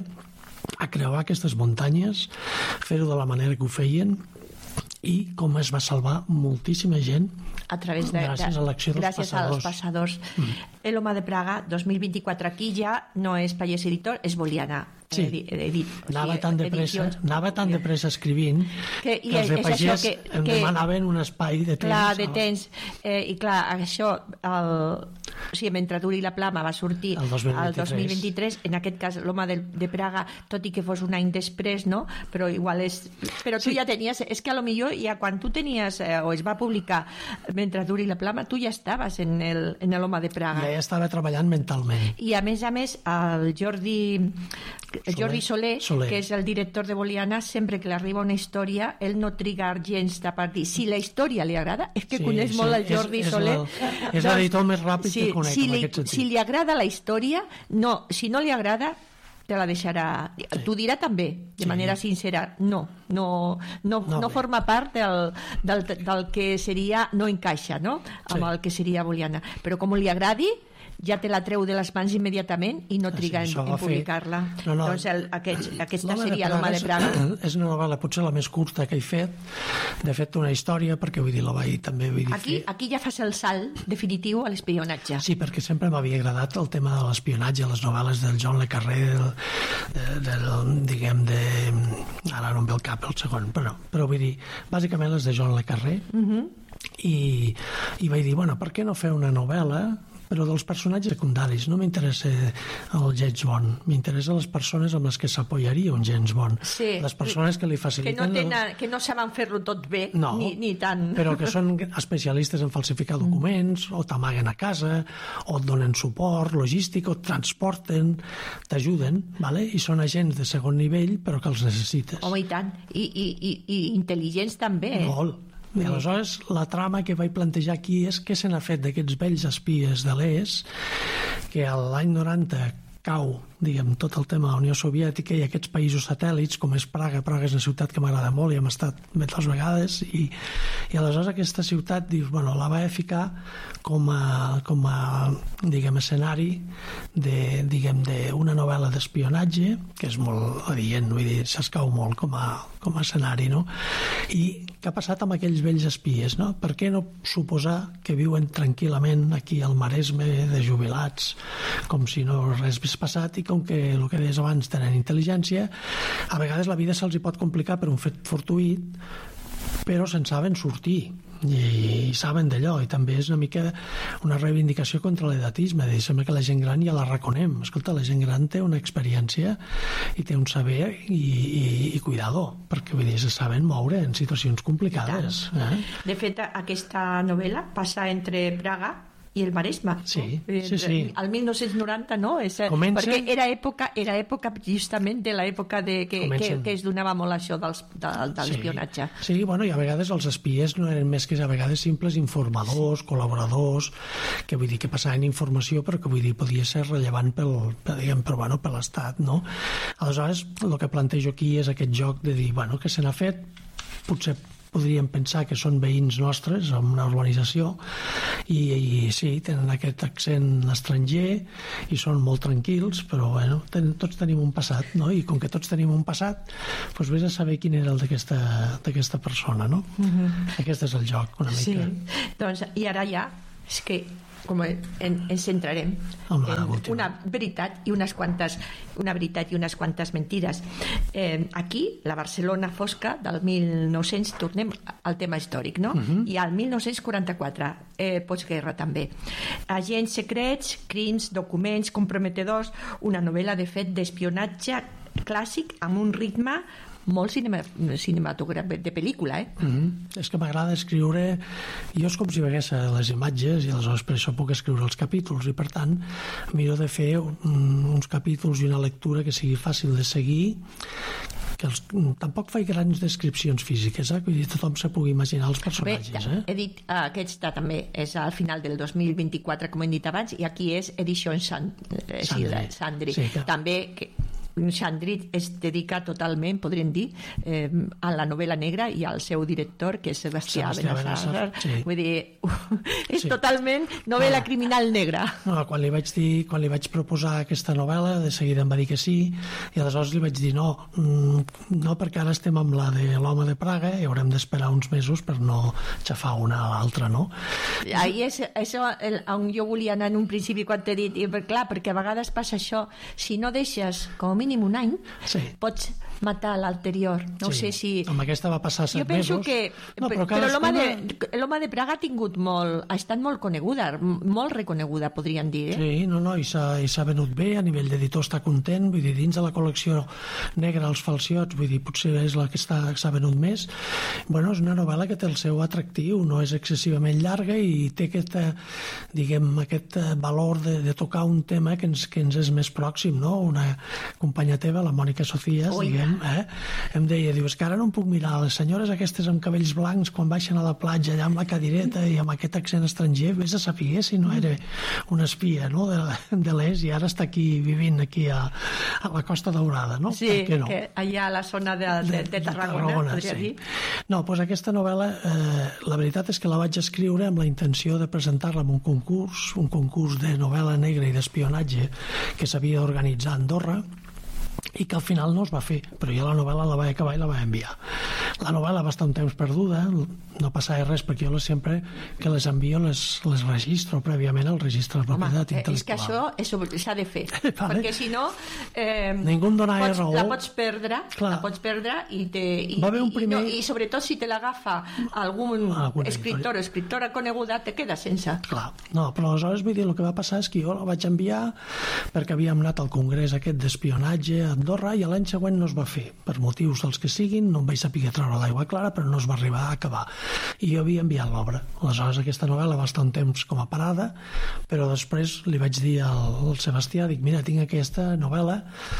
a creuar aquestes muntanyes, fer-ho de la manera que ho feien, i com es va salvar moltíssima gent a través de, gràcies de, a l'acció dels gràcies passadors. als passadors. Mm. El Home de Praga dos mil vint-i-quatre aquí ja no és Pallés Editor, és Boliana. Sí, edit, edit, anava, sí, tan de pressa, anava tan de pressa escrivint que, que els de Pagès que, em que, demanaven un espai de temps. Clar, de temps. Eh, I clar, això, el, o sigui, Mentre duri la flama va sortir el dos mil vint-i-tres. El dos mil vint-i-tres, en aquest cas l'Home de, de Praga, tot i que fos un any després, no? Però igual és... Però tu sí. ja tenies... És que a lo millor ja quan tu tenies, eh, o es va publicar Mentre duri la flama, tu ja estaves en el, en l'Home de Praga. Ja, ja estava treballant mentalment. I a més a més, el Jordi... El Jordi Soler, Soler, que és el director de Boliana, sempre que li arriba una història, ell no triga gens de partir. Si la història li agrada, és que sí, coneix sí, molt el Jordi és, Soler. És l'editor més ràpid sí, que conec, si en li, aquest sentit. Si li agrada la història, no, si no li agrada, te la deixarà... Sí. T'ho dirà també, de sí. manera sincera. No, no, no, no, no forma part del, del, del que seria... No encaixa, no?, amb sí. el que seria Boliana. Però com li agradi, ja te la treu de les mans immediatament i no triga sí, en, en publicar-la. No, no. Doncs el, aquest, aquesta seria l'Home de Praga. És una novel·la potser la més curta que he fet. De fet, una història, perquè vull dir, la vaig també... Vull dir, aquí, aquí ja fas el salt definitiu a l'espionatge. Sí, perquè sempre m'havia agradat el tema de l'espionatge, les novel·les del John le Carré, del, del, del, diguem, de... Ara no em ve el cap el segon, però, però vull dir, bàsicament les de John le Carré, uh-huh. i, i vaig dir, bueno, per què no fer una novel·la però dels personatges secundaris? No m'interessa el James Bond, m'interessa les persones amb les que s'apoyaria un James Bond, sí, les persones que li faciliten... Que no, tenen, que no saben fer-lo tot bé, no, ni, ni tant. Però que són especialistes en falsificar documents, o t'amaguen a casa, o et donen suport logístic, o et transporten, t'ajuden, vale? I són agents de segon nivell, però que els necessites. Home, i tant. I, i, i, i intel·ligents també. Molt. I aleshores la trama que vaig plantejar aquí és què se n'ha fet d'aquests vells espies de l'est que l'any noranta cau, diguem, tot el tema de la Unió Soviètica i aquests països satèl·lits, com és Praga. Praga és una ciutat que m'agrada molt i hem estat moltes vegades, i, i aleshores aquesta ciutat, dius, bueno, la vaig ficar com a, com a diguem, escenari de, diguem, d'una novel·la d'espionatge, que és molt adient, vull dir, s'escau molt com a, com a escenari, no? I què ha passat amb aquells vells espies, no? Per què no suposar que viuen tranquil·lament aquí al Maresme de jubilats, com si no res hagués passat, i com que el que deies abans tenen intel·ligència, a vegades la vida se'ls hi pot complicar per un fet fortuït, però se'n saben sortir i saben d'allò, i també és una mica una reivindicació contra l'edatisme, de dir, sembla que la gent gran ja la reconem. Escolta, la gent gran té una experiència i té un saber i, i, i cuidado, perquè vull dir, se saben moure en situacions complicades. Eh? De fet, aquesta novel·la passa entre Praga i el Maresme. Sí, sí, sí. Al mil nou-cents noranta, no? És, Comencen... Perquè era època, era època justament de l'època de, que, que, que es donava molt això dels, de, de l'espionatge. Sí. sí, bueno, i a vegades els espies no eren més que a vegades simples informadors, sí. col·laboradors, que vull dir que passaven informació, però que vull dir podia ser rellevant pel, per, diguem, per, bueno, per l'Estat, no? Aleshores, el que plantejo aquí és aquest joc de dir, bueno, què se n'ha fet? Potser podríem pensar que són veïns nostres en una urbanització i, i sí, tenen aquest accent estranger i són molt tranquils, però bueno, ten, tots tenim un passat, no? I com que tots tenim un passat, doncs vés a saber quin era el d'aquesta persona, no? Mm-hmm. Aquest és el joc, una mica. Sí, doncs, i ara ja, és que com en, ens centrarem en una veritat i unes quantes una veritat i unes quantes mentides. Eh, aquí, la Barcelona fosca del mil nou-cents, tornem al tema històric, no? Uh-huh. I al mil nou-cents quaranta-quatre, eh, postguerra també. Agents secrets, crims, documents comprometedors, una novel·la de fet d'espionatge clàssic amb un ritme molt cinema, cinematogràfic de pel·lícula, eh? Mm-hmm. És que m'agrada escriure, jo és com si vegués les imatges i aleshores per això puc escriure els capítols, i per tant miro de fer un, uns capítols i una lectura que sigui fàcil de seguir, que els, tampoc faig grans descripcions físiques, eh? Vull dir, tothom se pugui imaginar els personatges. Bé, eh? he dit, uh, aquesta també és al final del dos mil vint-i-quatre, com hem dit abans, i aquí és Edició Sandri. Sandri. Sandri. Sí, que... També... Que... Sandri es dedica totalment, podríem dir, eh, a la novel·la negra i al seu director, que és Sebastià Benassar. Sí. Vull dir, és sí. totalment novel·la ah. criminal negra. No, quan li vaig dir, quan li vaig proposar aquesta novel·la, de seguida em va dir que sí, i aleshores li vaig dir no, no, perquè ara estem amb la de l'home de Praga i haurem d'esperar uns mesos per no xafar una a l'altra, no? Ahí és això el, on jo volia anar en un principi quan t'he dit, i, clar, perquè a vegades passa això, si no deixes com a mínim un any, sí. pots matar l'anterior. No sí. sé si... Amb aquesta va passar set mesos. Jo penso mesos. que... No, però però l'home de, l'home de Praga ha tingut molt... Ha estat molt coneguda, molt reconeguda, podríem dir. Eh? Sí, no, no, i s'ha venut bé, a nivell d'editor està content, vull dir, dins de la col·lecció negra Els falciots, vull dir, potser és la que s'ha venut més. Bueno, és una novel·la que té el seu atractiu, no és excessivament llarga i té aquest, diguem, aquest valor de, de tocar un tema que ens, que ens és més pròxim, no? Una companya teva, la Mònica Socias, Oi. diguem, eh? em deia, diu, és que ara no em puc mirar les senyores aquestes amb cabells blancs quan baixen a la platja allà amb la cadireta i amb aquest accent estranger, vés a saber si no era una espia, no? de, de l'est, i ara està aquí vivint aquí a, a la Costa Daurada, no? Sí, no? Que allà a la zona de, de, de Tarragona, de Tarragona podria sí. dir. No, doncs aquesta novel·la, eh, la veritat és que la vaig escriure amb la intenció de presentar-la en un concurs, un concurs de novel·la negra i d'espionatge que s'havia d'organitzar a Andorra, i que al final no es va fer, però jo la novel·la la vaig acabar i la vaig enviar. La novel·la va estar un temps perduda, no passava res, perquè jo les, sempre que les envio les, les registro prèviament al registre de propietat Home, intel·lectual. És que això s'ha de fer, vale. Perquè si no eh, ningú em donava pots, raó. La pots perdre, Clar. la pots perdre i, te, i, va haver un primer... i, no, i sobretot si te l'agafa algun Alguna escriptor o escriptora coneguda, te queda sense. Clar, no, però aleshores vull dir, el que va passar és que jo la vaig enviar perquè havíem anat al congrés aquest d'espionatge a Andorra i l'any següent no es va fer, per motius dels que siguin, no em vaig saber treure l'aigua clara, però no es va arribar a acabar. I jo havia enviat l'obra. Aleshores aquesta novel·la va estar un temps com a parada, però després li vaig dir al, al Sebastià, dic, mira, tinc aquesta novel·la,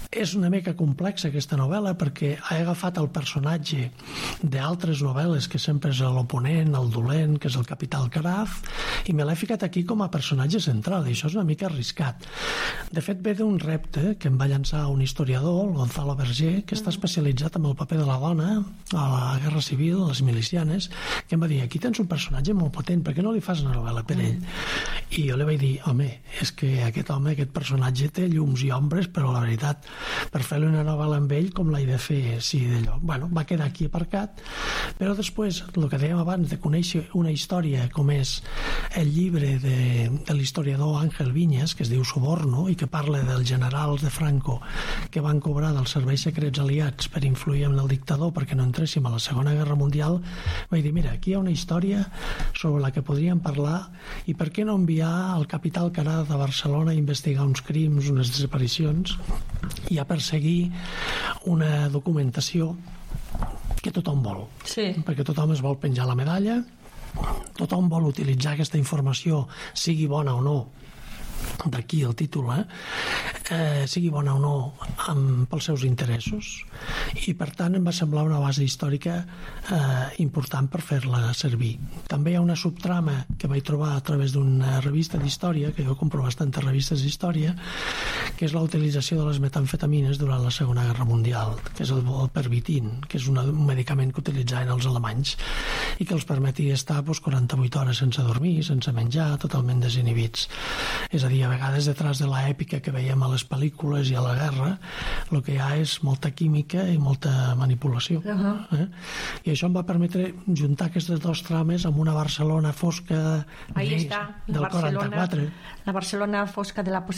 És una mica complexa aquesta novel·la perquè he agafat el personatge d'altres novel·les que sempre és l'oponent, el dolent, que és el Capital Caraz, i me l'he ficat aquí com a personatge central, i això és una mica arriscat. De fet, ve d'un repte que em va llançar un historiador, el Gonzalo Berger, que està especialitzat en el paper de la dona a la Guerra Civil, a les milicianes, que em va dir, aquí tens un personatge molt potent, per què no li fas una novel·la per ell? I jo li vaig dir, home, és que aquest home, aquest personatge té llums i ombres, però la veritat, per fer-li una novel·la amb ell, com l'he de fer, sí, d'allò. Bueno, va quedar aquí aparcat, però després, el que dèiem abans, de conèixer una història com és el llibre de, de l'historiador Ángel Viñas, que es diu Soborno, i que parla dels generals de Franco que van cobrar dels serveis secrets aliats per influir en el dictador perquè no entréssim a la Segona Guerra Mundial, vaig dir, mira, aquí hi ha una història sobre la que podríem parlar, i per què no enviar el Capital Caraz a Barcelona a investigar uns crims, unes desaparicions, i a perseguir una documentació que tothom vol. Sí. Perquè tothom es vol penjar la medalla, tothom vol utilitzar aquesta informació, sigui bona o no, d'aquí el títol, eh? Eh, sigui bona o no amb, pels seus interessos, i per tant em va semblar una base històrica eh, important per fer-la servir. També hi ha una subtrama que vaig trobar a través d'una revista d'història, que jo compro bastantes revistes d'història, que és la utilització de les metamfetamines durant la Segona Guerra Mundial, que és el, el pervitin, que és una, un medicament que utilitzaven els alemanys i que els permetia estar doncs, quaranta-vuit hores sense dormir, sense menjar, totalment desinhibits. És a dir, a vegades detrás de l'èpica que veiem a les pel·lícules i a la guerra, el que hi ha és molta química i molta manipulació. Uh-huh. eh? I això em va permetre juntar aquestes dues trames amb una Barcelona fosca Ahí de, està, la del Barcelona, quaranta-quatre. la Barcelona fosca de la